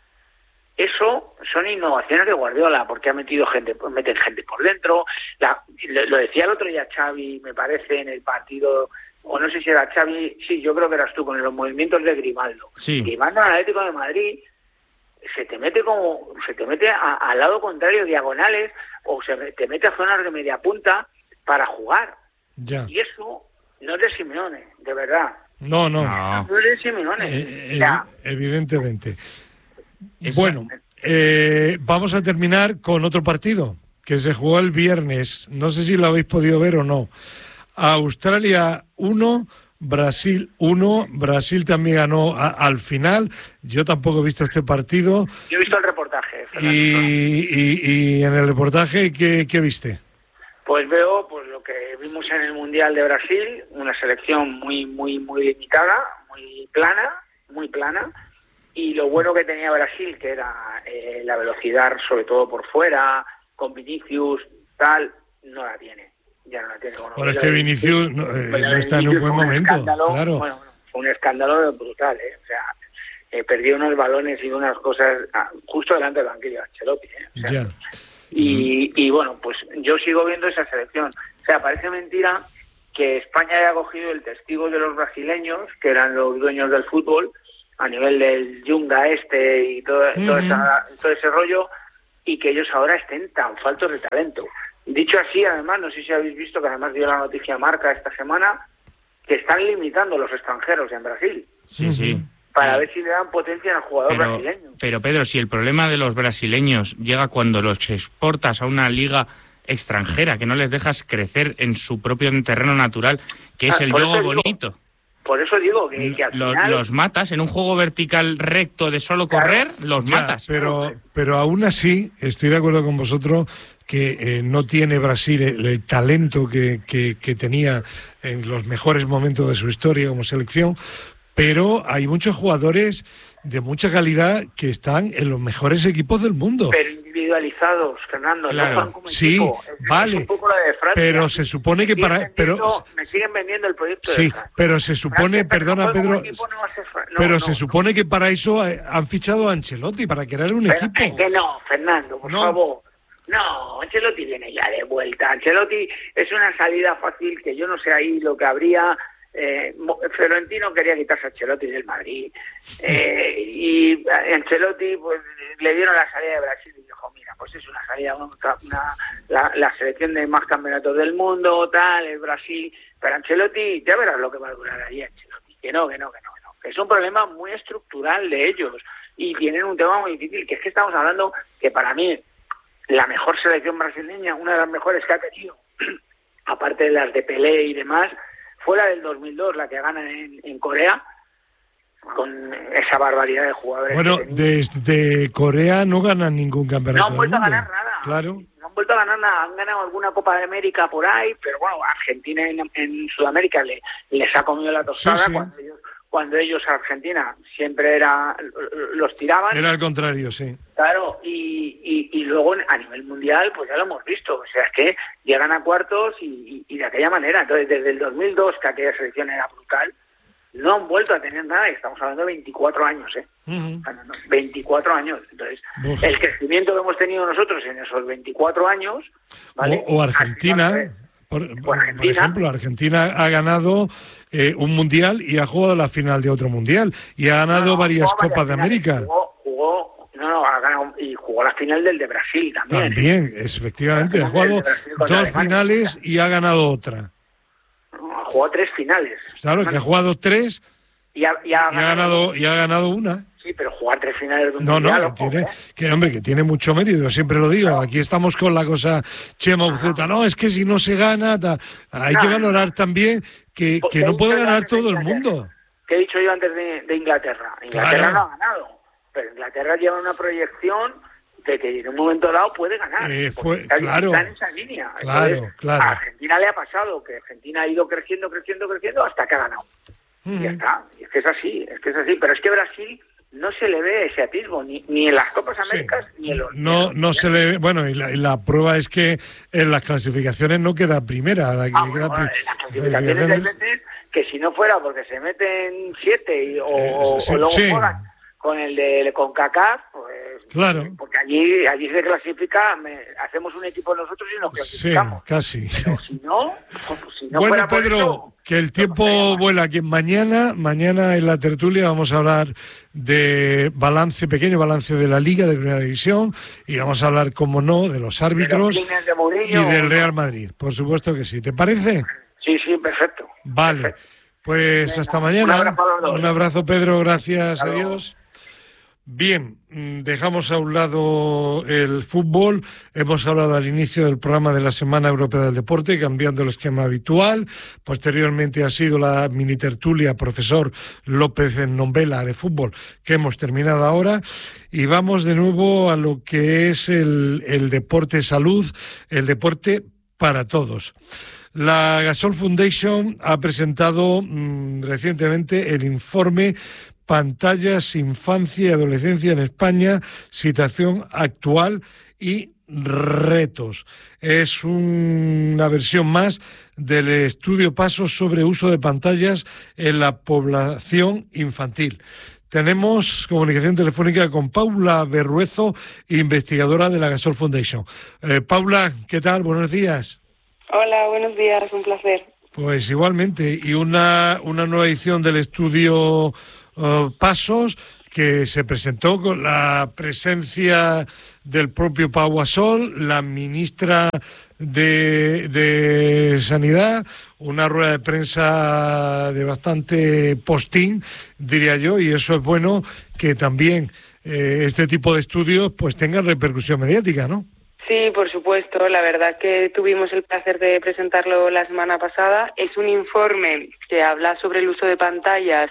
eso son innovaciones de Guardiola, porque ha metido gente, pues meten gente por dentro, la, lo, lo decía el otro día Xavi, me parece, en el partido, o no sé si era Xavi, sí, yo creo que eras tú, con los movimientos de Grimaldo. Sí. Grimaldo al Atlético de Madrid se te mete como, se te mete a, al lado contrario, diagonales, o se te mete a zonas de media punta, para jugar. Ya. Y eso no es de Simeone, de verdad. No, no. No, no es de Simeone. Eh, ya. Evidentemente. Esa... Bueno, eh, vamos a terminar con otro partido que se jugó el viernes. No sé si lo habéis podido ver o no. Australia uno, Brasil uno. Brasil también ganó a, al final. Yo tampoco he visto este partido. Yo he visto el reportaje. Y, y, y en el reportaje, ¿qué, qué viste? Pues veo pues lo que vimos en el Mundial de Brasil, una selección muy, muy, muy limitada, muy plana, muy plana. Y lo bueno que tenía Brasil, que era eh, la velocidad, sobre todo por fuera, con Vinicius, tal, no la tiene. Ya no la tiene. Bueno, bueno, es que Vinicius no, eh, no está en un buen momento. Claro. Bueno, fue un escándalo brutal, ¿eh? O sea, eh, perdió unos balones y unas cosas ah, justo delante del banquillo de Ancelotti, ¿eh? O sea, ya. Y, y bueno, pues yo sigo viendo esa selección. O sea, parece mentira que España haya cogido el testigo de los brasileños, que eran los dueños del fútbol, a nivel del Yunga este y todo, uh-huh. todo, esa, todo ese rollo, y que ellos ahora estén tan faltos de talento. Dicho así, además, no sé si habéis visto que además dio la noticia Marca esta semana, que están limitando los extranjeros en Brasil. Sí, sí. Para sí. ver si le dan potencia al jugador pero, brasileño. Pero Pedro, si el problema de los brasileños llega cuando los exportas a una liga extranjera, que no les dejas crecer en su propio terreno natural, que es ah, el juego bonito. Digo, por eso digo que, que al los, final... Los matas, en un juego vertical recto de solo correr, claro, los ya, matas. Pero, pero aún así, estoy de acuerdo con vosotros que eh, no tiene Brasil el, el talento que, que, que tenía en los mejores momentos de su historia como selección, pero hay muchos jugadores de mucha calidad que están en los mejores equipos del mundo. Pero individualizados, Fernando, claro. no como sí, equipo. vale, es un poco la de Francia. Pero se supone que para... pero me siguen vendiendo el proyecto sí, de Francia. pero se supone, Francia, perdona pero Pedro, equipo no va a ser Fra- no, pero no, se no. supone que para eso han fichado a Ancelotti, para crear un pero, equipo. Es que no, Fernando, por no. favor. No, Ancelotti viene ya de vuelta. Ancelotti es una salida fácil que yo no sé ahí lo que habría... Eh, Florentino quería quitarse a Ancelotti del Madrid eh, y Ancelotti pues le dieron la salida de Brasil y dijo, mira, pues es una salida, una, una, la, la selección de más campeonatos del mundo, tal, el Brasil, pero Ancelotti, ya verás lo que va a durar ahí Ancelotti, que no, que no, que no, que no, que es un problema muy estructural de ellos y tienen un tema muy difícil, que es que estamos hablando que para mí la mejor selección brasileña, una de las mejores que ha tenido, aparte de las de Pelé y demás, fue la del dos mil dos, la que gana en, en Corea, con esa barbaridad de jugadores. Bueno, desde Corea no ganan ningún campeonato. No han vuelto del mundo. a ganar nada. Claro. No han vuelto a ganar nada. Han ganado alguna Copa de América por ahí, pero bueno, Argentina en, en Sudamérica le, les ha comido la tostada sí, sí. Cuando, ellos, cuando ellos, Argentina, siempre era los tiraban. Era al contrario, sí. Claro, y, y, y luego a nivel mundial, pues ya lo hemos visto. O sea, es que llegan a cuartos y, y, y de aquella manera. Entonces, desde el dos mil dos, que aquella selección era brutal, no han vuelto a tener nada. Y estamos hablando de veinticuatro años, ¿eh? Uh-huh. O sea, no, no, veinticuatro años. Entonces, Uf. el crecimiento que hemos tenido nosotros en esos veinticuatro años... ¿vale? O, o Argentina... Por, por, Argentina. por ejemplo, Argentina ha ganado eh, un mundial y ha jugado la final de otro mundial y ha ganado no, no, varias Copas de América. Jugó, jugó, no, no, ha ganado y jugó la final del de Brasil también. También, efectivamente, ha jugado dos Alemania. finales y ha ganado otra. No, ha jugado tres finales. Claro, que ha jugado tres y ha, y ha, y ha ganado y ha ganado una. Sí, pero jugar tres finales de un no, mundial... No, que tiene, que, hombre, que tiene mucho mérito, yo siempre lo digo. Aquí estamos con la cosa Chema Uceta. No, es que si no se gana... Ta, hay no, que valorar no. también que, que no puede ganar todo el mundo. ¿Qué he dicho yo antes de, de Inglaterra? Inglaterra claro. no ha ganado, pero Inglaterra lleva una proyección de que en un momento dado puede ganar. Eh, fue, está, claro, está en esa línea. Claro, Entonces, claro. A Argentina le ha pasado que Argentina ha ido creciendo, creciendo, creciendo hasta que ha ganado. Uh-huh. Y ya está. Y es que es así, es que es así. Pero es que Brasil... no se le ve ese atisbo, ni, ni en las Copas Américas, sí. ni en los... No, no se le ve... Bueno, y la, y la prueba es que en las clasificaciones no queda primera. La que ah, queda bueno, pri- las clasificaciones hay veces que si no fuera porque se meten siete y, o, eh, sí, o luego sí. juegan con el de CONCACAF, pues... Claro. Porque allí allí se clasifica, me, hacemos un equipo nosotros y nos clasificamos. Sí, casi. Pero si no... Pues, si no bueno, fuera Pedro... eso, que el tiempo vuela, que mañana, mañana en la tertulia vamos a hablar de balance, pequeño balance de la Liga de Primera División y vamos a hablar, como no, de los árbitros de de Mourinho, y del Real Madrid. Por supuesto que sí. ¿Te parece? Sí, sí, perfecto. Vale. Perfecto. Pues Venga, hasta mañana. Un abrazo, un abrazo, Pedro. Gracias. Hasta Adiós. Bien, dejamos a un lado el fútbol, hemos hablado al inicio del programa de la Semana Europea del Deporte, cambiando el esquema habitual, posteriormente ha sido la mini tertulia profesor López en Nombela de fútbol, que hemos terminado ahora, y vamos de nuevo a lo que es el, el deporte salud, el deporte para todos. La Gasol Foundation ha presentado mmm, recientemente el informe Pantallas, Infancia y Adolescencia en España, situación actual y retos. Es un, una versión más del estudio Pasos sobre uso de pantallas en la población infantil. Tenemos comunicación telefónica con Paula Berruezo, investigadora de la Gasol Foundation. Eh, Paula, ¿qué tal? Buenos días. Hola, buenos días, un placer. Pues igualmente, y una, una nueva edición del estudio Uh, Pasos, que se presentó con la presencia del propio Pau Gasol, la ministra de, de Sanidad, una rueda de prensa de bastante postín, diría yo, y eso es bueno que también eh, este tipo de estudios pues tengan repercusión mediática, ¿no? Sí, por supuesto. La verdad que tuvimos el placer de presentarlo la semana pasada. Es un informe que habla sobre el uso de pantallas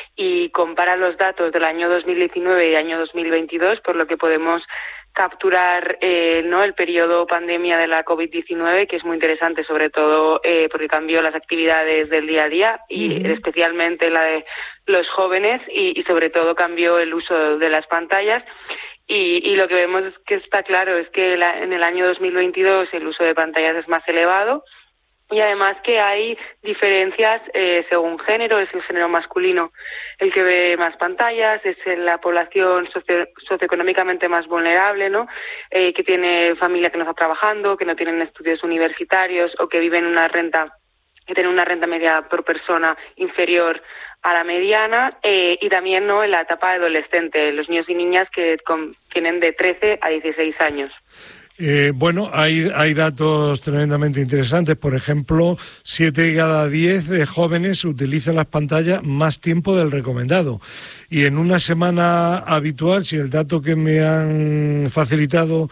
y compara los datos del año dos mil diecinueve y año dos mil veintidós, por lo que podemos capturar eh, no el periodo pandemia de la covid diecinueve, que es muy interesante, sobre todo eh, porque cambió las actividades del día a día y uh-huh. especialmente la de los jóvenes y, y sobre todo cambió el uso de las pantallas. Y, y lo que vemos es que está claro es que la, en el año dos mil veintidós el uso de pantallas es más elevado y además que hay diferencias eh, según género. Es el género masculino el que ve más pantallas, es la población socio, socioeconómicamente más vulnerable, ¿no? Eh, que tiene familia que no está trabajando, que no tienen estudios universitarios o que viven una renta, que tienen una renta media por persona inferior a la mediana, eh, y también no en la etapa adolescente, los niños y niñas que con, tienen de trece a dieciséis años. Eh, bueno, hay, hay datos tremendamente interesantes. Por ejemplo, siete de cada diez de jóvenes utilizan las pantallas más tiempo del recomendado. Y en una semana habitual, si el dato que me han facilitado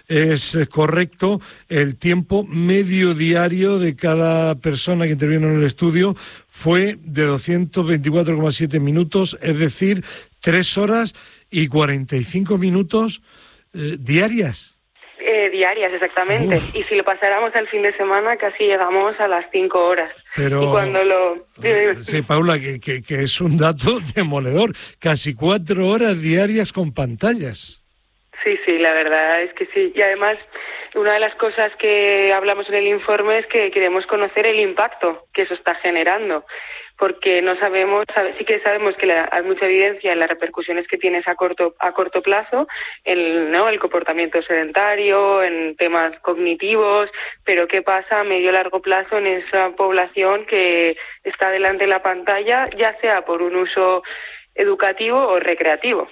es correcto, el tiempo medio diario de cada persona que intervino en el estudio fue de doscientos veinticuatro coma siete minutos, es decir, tres horas y cuarenta y cinco minutos eh, diarias. Eh, diarias, exactamente. Uf. Y si lo pasáramos al fin de semana, casi llegamos a las cinco horas. Pero, y cuando lo... Sí, Paula, que, que, que es un dato demoledor. Casi cuatro horas diarias con pantallas. Sí, sí, la verdad es que sí. Y además, una de las cosas que hablamos en el informe es que queremos conocer el impacto que eso está generando, porque no sabemos, sí que sabemos que la, hay mucha evidencia en las repercusiones que tienes a corto a corto plazo, el, ¿no? el comportamiento sedentario, en temas cognitivos, pero ¿qué pasa a medio y largo plazo en esa población que está delante de la pantalla, ya sea por un uso educativo o recreativo?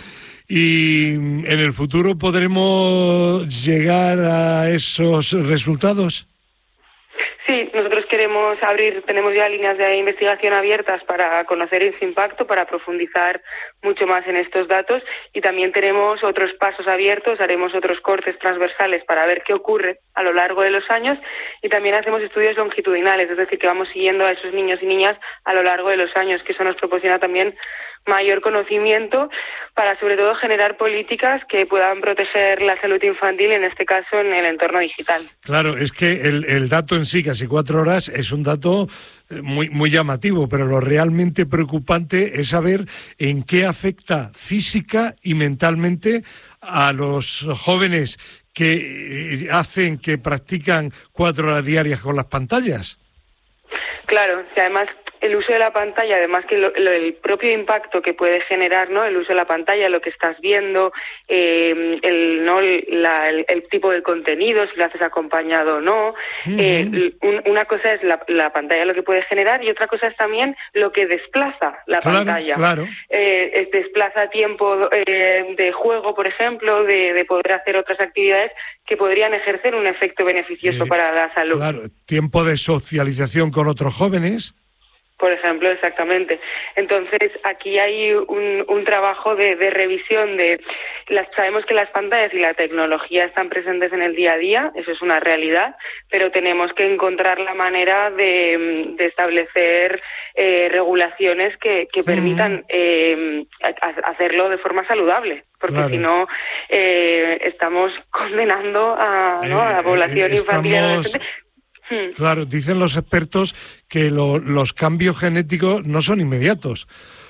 ¿Y en el futuro podremos llegar a esos resultados? Sí, nosotros queremos abrir, tenemos ya líneas de investigación abiertas para conocer ese impacto, para profundizar mucho más en estos datos, y también tenemos otros pasos abiertos, haremos otros cortes transversales para ver qué ocurre a lo largo de los años, y también hacemos estudios longitudinales, es decir, que vamos siguiendo a esos niños y niñas a lo largo de los años, que eso nos proporciona también mayor conocimiento para sobre todo generar políticas que puedan proteger la salud infantil, en este caso en el entorno digital. Claro, es que el, el dato en sí, casi cuatro horas, es un dato muy, muy llamativo, pero lo realmente preocupante es saber en qué afecta física y mentalmente a los jóvenes que hacen, que practican cuatro horas diarias con las pantallas. Claro, y además el uso de la pantalla, además que lo, lo, el propio impacto que puede generar, ¿no? El uso de la pantalla, lo que estás viendo, eh, el no la, el, el tipo de contenido, si lo haces acompañado o no. Uh-huh. Eh, un, una cosa es la, la pantalla, lo que puede generar, y otra cosa es también lo que desplaza la claro, pantalla. Claro. Eh, es, desplaza tiempo eh, de juego, por ejemplo, de, de poder hacer otras actividades que podrían ejercer un efecto beneficioso eh, para la salud. Claro, tiempo de socialización con otros jóvenes. Por ejemplo, exactamente. Entonces, aquí hay un, un trabajo de, de revisión de... Las, sabemos que las pantallas y la tecnología están presentes en el día a día, eso es una realidad, pero tenemos que encontrar la manera de, de establecer eh, regulaciones que, que permitan eh, hacerlo de forma saludable, porque claro. si no, eh, estamos condenando a, ¿no? a la población eh, eh, infantil y adolescente. Claro, dicen los expertos que lo, los cambios genéticos no son inmediatos,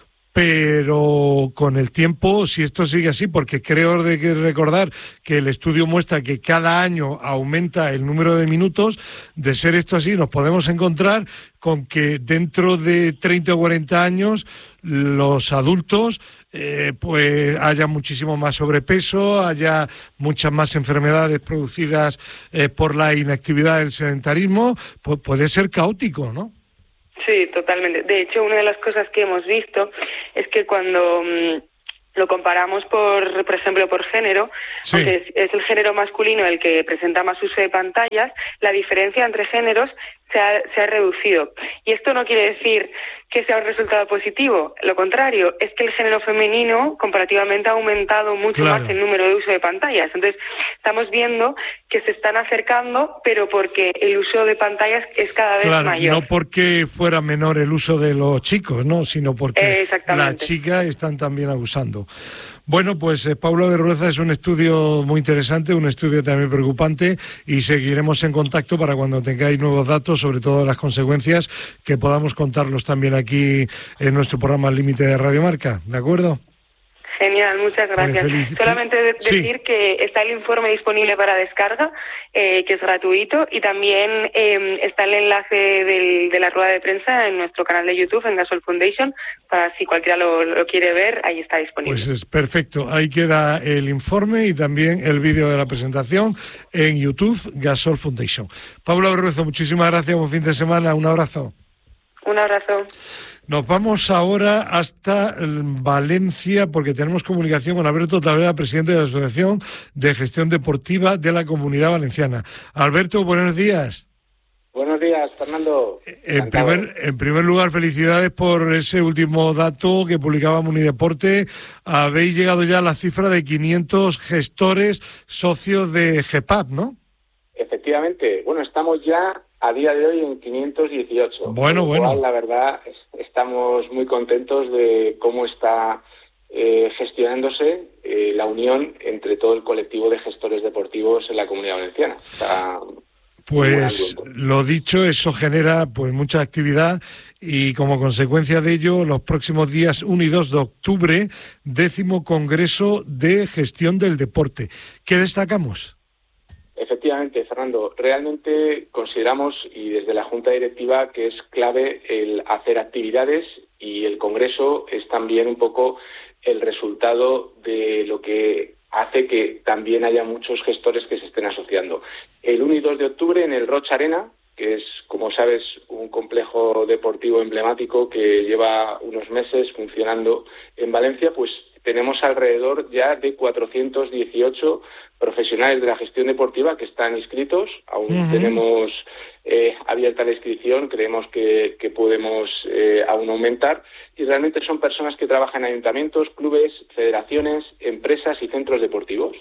pero con el tiempo, si esto sigue así, porque creo de que recordar que el estudio muestra que cada año aumenta el número de minutos, de ser esto así, nos podemos encontrar con que dentro de treinta o cuarenta años los adultos eh, pues haya muchísimo más sobrepeso, haya muchas más enfermedades producidas eh, por la inactividad del sedentarismo, pues puede ser caótico, ¿no? Sí, totalmente. De hecho, una de las cosas que hemos visto es que cuando mmm, lo comparamos, por por ejemplo, por género, sí. aunque es, es el género masculino el que presenta más uso de pantallas, la diferencia entre géneros se ha, se ha reducido. Y esto no quiere decir que sea un resultado positivo, lo contrario, es que el género femenino comparativamente ha aumentado mucho claro. más el número de uso de pantallas. Entonces, estamos viendo que se están acercando, pero porque el uso de pantallas es cada vez claro, mayor. No porque fuera menor el uso de los chicos, no, sino porque eh, las chicas están también abusando. Bueno, pues eh, Paula Berrueza, es un estudio muy interesante, un estudio también preocupante, y seguiremos en contacto para cuando tengáis nuevos datos, sobre todo las consecuencias, que podamos contarlos también aquí en nuestro programa Límite de Radio Marca, ¿de acuerdo? Genial, muchas gracias. Pues Solamente de decir sí. que está el informe disponible para descarga, eh, que es gratuito, y también eh, está el enlace del, de la rueda de prensa en nuestro canal de YouTube, en Gasol Foundation, para si cualquiera lo, lo quiere ver, ahí está disponible. Pues es perfecto, ahí queda el informe y también el vídeo de la presentación en YouTube, Gasol Foundation. Paula Berrueza, muchísimas gracias, buen fin de semana, un abrazo. Un abrazo. Nos vamos ahora hasta Valencia porque tenemos comunicación con Alberto Talavera, presidente de la Asociación de Gestión Deportiva de la Comunidad Valenciana. Alberto, buenos días. Buenos días, Fernando. En primer, en primer lugar, felicidades por ese último dato que publicaba Munideporte. Habéis llegado ya a la cifra de quinientos gestores socios de G P A P, ¿no? Efectivamente. Bueno, estamos ya a día de hoy en quinientos dieciocho. Bueno, bueno. Cual, la verdad, estamos muy contentos de cómo está eh, gestionándose eh, la unión entre todo el colectivo de gestores deportivos en la Comunidad Valenciana. Está pues lo dicho, eso genera pues mucha actividad y como consecuencia de ello, los próximos días uno y dos de octubre, décimo Congreso de Gestión del Deporte. ¿Qué destacamos? Efectivamente, Fernando, realmente consideramos, y desde la Junta Directiva, que es clave el hacer actividades, y el Congreso es también un poco el resultado de lo que hace que también haya muchos gestores que se estén asociando. El uno y dos de octubre en el Roig Arena, que es, como sabes, un complejo deportivo emblemático que lleva unos meses funcionando en Valencia, pues tenemos alrededor ya de cuatrocientos dieciocho profesionales de la gestión deportiva que están inscritos. Aún uh-huh. tenemos eh, abierta la inscripción, creemos que, que podemos eh, aún aumentar, y realmente son personas que trabajan en ayuntamientos, clubes, federaciones, empresas y centros deportivos,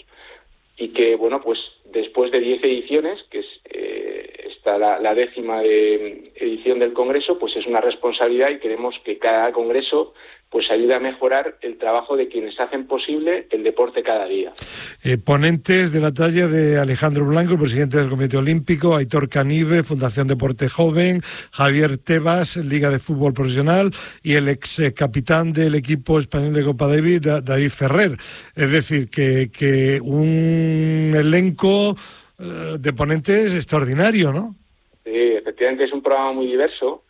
y que, bueno, pues después de diez ediciones, que es eh, está la, la décima de, edición del Congreso, pues es una responsabilidad, y queremos que cada Congreso pues ayude a mejorar el trabajo de quienes hacen posible el deporte cada día. Eh, ponentes de la talla de Alejandro Blanco, presidente del Comité Olímpico, Aitor Canive, Fundación Deporte Joven, Javier Tebas, Liga de Fútbol Profesional, y el ex capitán del equipo español de Copa Davis, David Ferrer. Es decir, que, que un elenco eh, de ponentes extraordinario, ¿no? Sí, efectivamente es un programa muy diverso,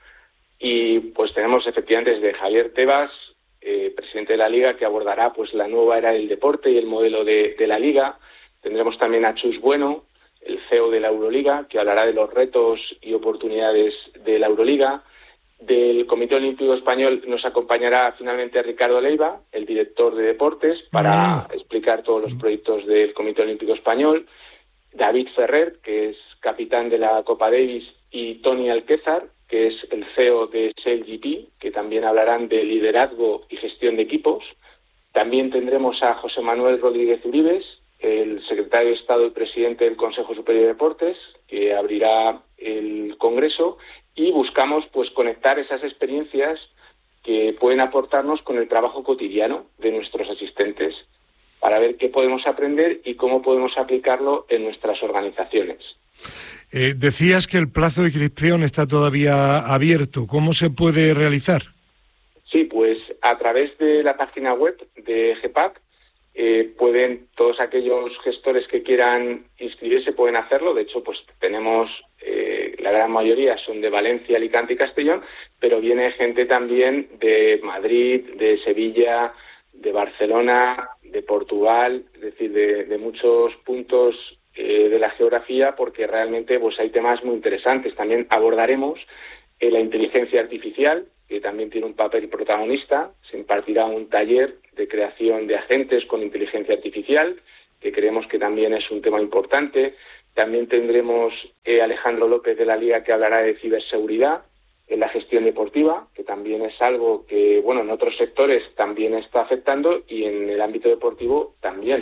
y pues tenemos efectivamente desde Javier Tebas, eh, presidente de la Liga, que abordará pues la nueva era del deporte y el modelo de, de la Liga. Tendremos también a Chus Bueno, el C E O de la Euroliga, que hablará de los retos y oportunidades de la Euroliga. Del Comité Olímpico Español nos acompañará finalmente Ricardo Leiva, el director de deportes, para mm. explicar todos los proyectos del Comité Olímpico Español. David Ferrer, que es capitán de la Copa Davis, y Toni Alquézar, que es el C E O de S E L G P, que también hablarán de liderazgo y gestión de equipos. También tendremos a José Manuel Rodríguez Uribes, el secretario de Estado y presidente del Consejo Superior de Deportes, que abrirá el Congreso, y buscamos pues conectar esas experiencias que pueden aportarnos con el trabajo cotidiano de nuestros asistentes, para ver qué podemos aprender y cómo podemos aplicarlo en nuestras organizaciones. Eh, decías que el plazo de inscripción está todavía abierto. ¿Cómo se puede realizar? Sí, pues a través de la página web de G P A C eh, pueden todos aquellos gestores que quieran inscribirse pueden hacerlo. De hecho, pues tenemos eh, la gran mayoría son de Valencia, Alicante y Castellón, pero viene gente también de Madrid, de Sevilla, de Barcelona, de Portugal, es decir, de, de muchos puntos eh, de la geografía, porque realmente pues hay temas muy interesantes. También abordaremos eh, la inteligencia artificial, que también tiene un papel protagonista. Se impartirá un taller de creación de agentes con inteligencia artificial, que creemos que también es un tema importante. También tendremos eh, Alejandro López de la Liga, que hablará de ciberseguridad en la gestión deportiva, que también es algo que, bueno, en otros sectores también está afectando y en el ámbito deportivo también.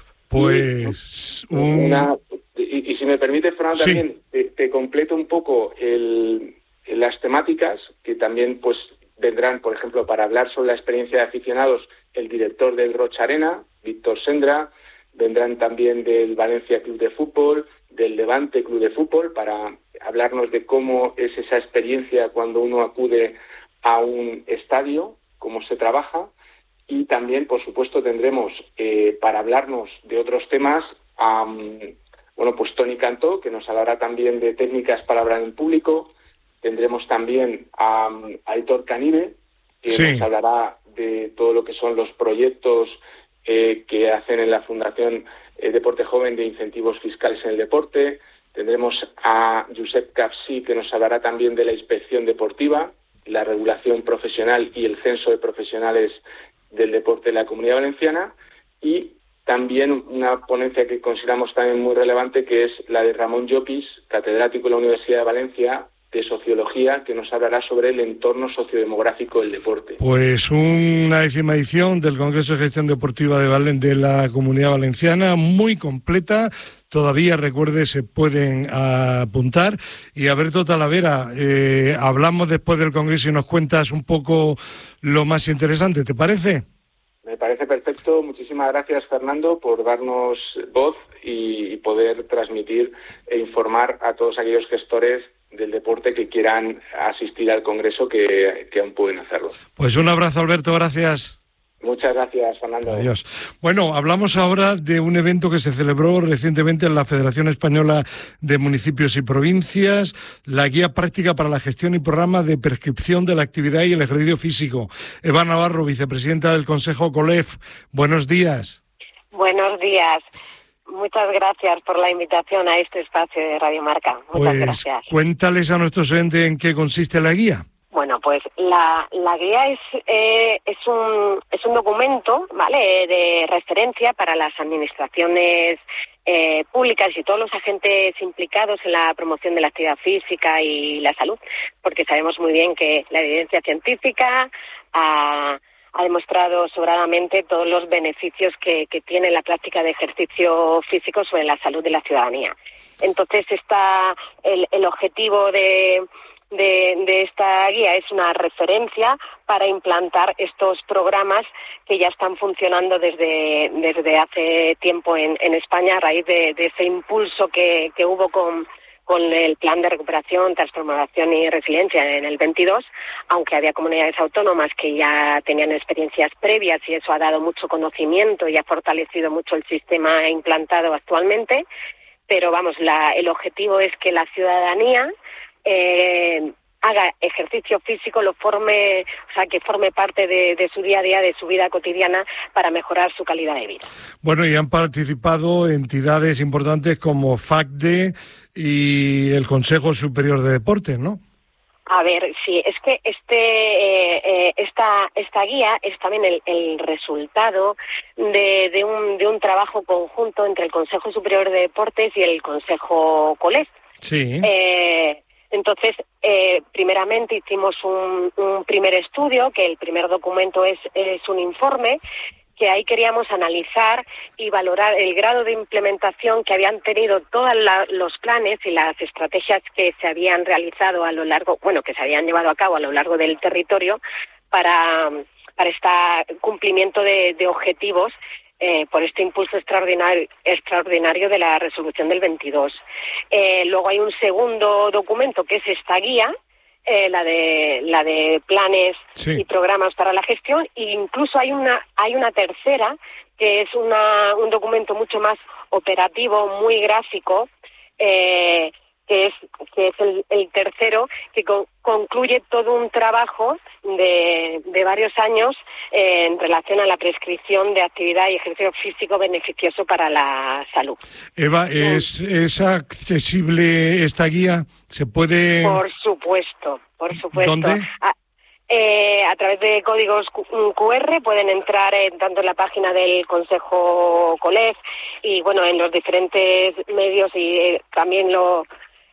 Pues... Y, un... una, y, y si me permite, Fernando, sí. también te, te completo un poco el, las temáticas, que también pues vendrán, por ejemplo, para hablar sobre la experiencia de aficionados, el director del Rocha Arena, Víctor Sendra, vendrán también del Valencia Club de Fútbol, del Levante Club de Fútbol, para hablarnos de cómo es esa experiencia cuando uno acude a un estadio, cómo se trabaja. Y también, por supuesto, tendremos eh, para hablarnos de otros temas a, bueno, pues Tony Cantó, que nos hablará también de técnicas para hablar en público. Tendremos también a, a Aitor Canive, que sí. nos hablará de todo lo que son los proyectos eh, que hacen en la Fundación eh, Deporte Joven de incentivos fiscales en el deporte. Tendremos a Josep Capsí, que nos hablará también de la inspección deportiva, la regulación profesional y el censo de profesionales del deporte de la Comunidad Valenciana, y también una ponencia que consideramos también muy relevante, que es la de Ramón Llopis, catedrático de la Universidad de Valencia de Sociología, que nos hablará sobre el entorno sociodemográfico del deporte. Pues una décima edición del Congreso de Gestión Deportiva de, Valen- de la Comunidad Valenciana, muy completa. Todavía, recuerde, se pueden apuntar. Y Alberto Talavera, eh, hablamos después del Congreso y nos cuentas un poco lo más interesante, ¿te parece? Me parece perfecto. Muchísimas gracias, Fernando, por darnos voz y, y poder transmitir e informar a todos aquellos gestores del deporte que quieran asistir al Congreso, que, que aún pueden hacerlo. Pues un abrazo, Alberto, gracias. Muchas gracias, Fernando. Adiós. Bueno, hablamos ahora de un evento que se celebró recientemente en la Federación Española de Municipios y Provincias, la Guía Práctica para la Gestión y Programa de Prescripción de la Actividad y el Ejercicio Físico. Eva Navarro, vicepresidenta del Consejo COLEF, buenos días. Buenos días. Muchas gracias por la invitación a este espacio de Radio Marca. Muchas pues, gracias. Cuéntales a nuestros oyentes en qué consiste la guía. Bueno, pues la, la guía es eh, es un es un documento, ¿vale?, de referencia para las administraciones eh, públicas y todos los agentes implicados en la promoción de la actividad física y la salud, porque sabemos muy bien que la evidencia científica ha, ha demostrado sobradamente todos los beneficios que, que tiene la práctica de ejercicio físico sobre la salud de la ciudadanía. Entonces, está el, el objetivo de De, de esta guía es una referencia para implantar estos programas que ya están funcionando desde desde hace tiempo en, en España, a raíz de, de ese impulso que, que hubo con, con el Plan de Recuperación, Transformación y Resiliencia en el veintidós, aunque había comunidades autónomas que ya tenían experiencias previas y eso ha dado mucho conocimiento y ha fortalecido mucho el sistema implantado actualmente. Pero vamos, la, el objetivo es que la ciudadanía Eh, haga ejercicio físico, lo forme, o sea, que forme parte de, de su día a día, de su vida cotidiana, para mejorar su calidad de vida. Bueno, y han participado entidades importantes como F A C D E y el Consejo Superior de Deportes, ¿no? A ver, sí, es que este eh, eh, esta esta guía es también el, el resultado de, de un de un trabajo conjunto entre el Consejo Superior de Deportes y el Consejo COLEF. Sí. Eh, Entonces, eh, primeramente hicimos un, un primer estudio, que el primer documento es, es un informe, que ahí queríamos analizar y valorar el grado de implementación que habían tenido todos los planes y las estrategias que se habían realizado a lo largo, bueno, que se habían llevado a cabo a lo largo del territorio para, para este cumplimiento de, de objetivos eh, por este impulso extraordinario, extraordinario de la resolución del veintidós. Eh, luego hay un segundo documento que es esta guía, Eh, la de la de planes sí. y programas para la gestión, e incluso hay una hay una tercera que es una un documento mucho más operativo, muy gráfico, eh, que es que es el, el tercero, que con, concluye todo un trabajo de, de varios años eh, en relación a la prescripción de actividad y ejercicio físico beneficioso para la salud. Eva, ¿es, ¿es accesible esta guía? ¿Se puede...? Por supuesto, por supuesto. ¿Dónde? A, eh, a través de códigos Q R pueden entrar en, tanto en la página del Consejo COLEF y, bueno, en los diferentes medios, y eh, también lo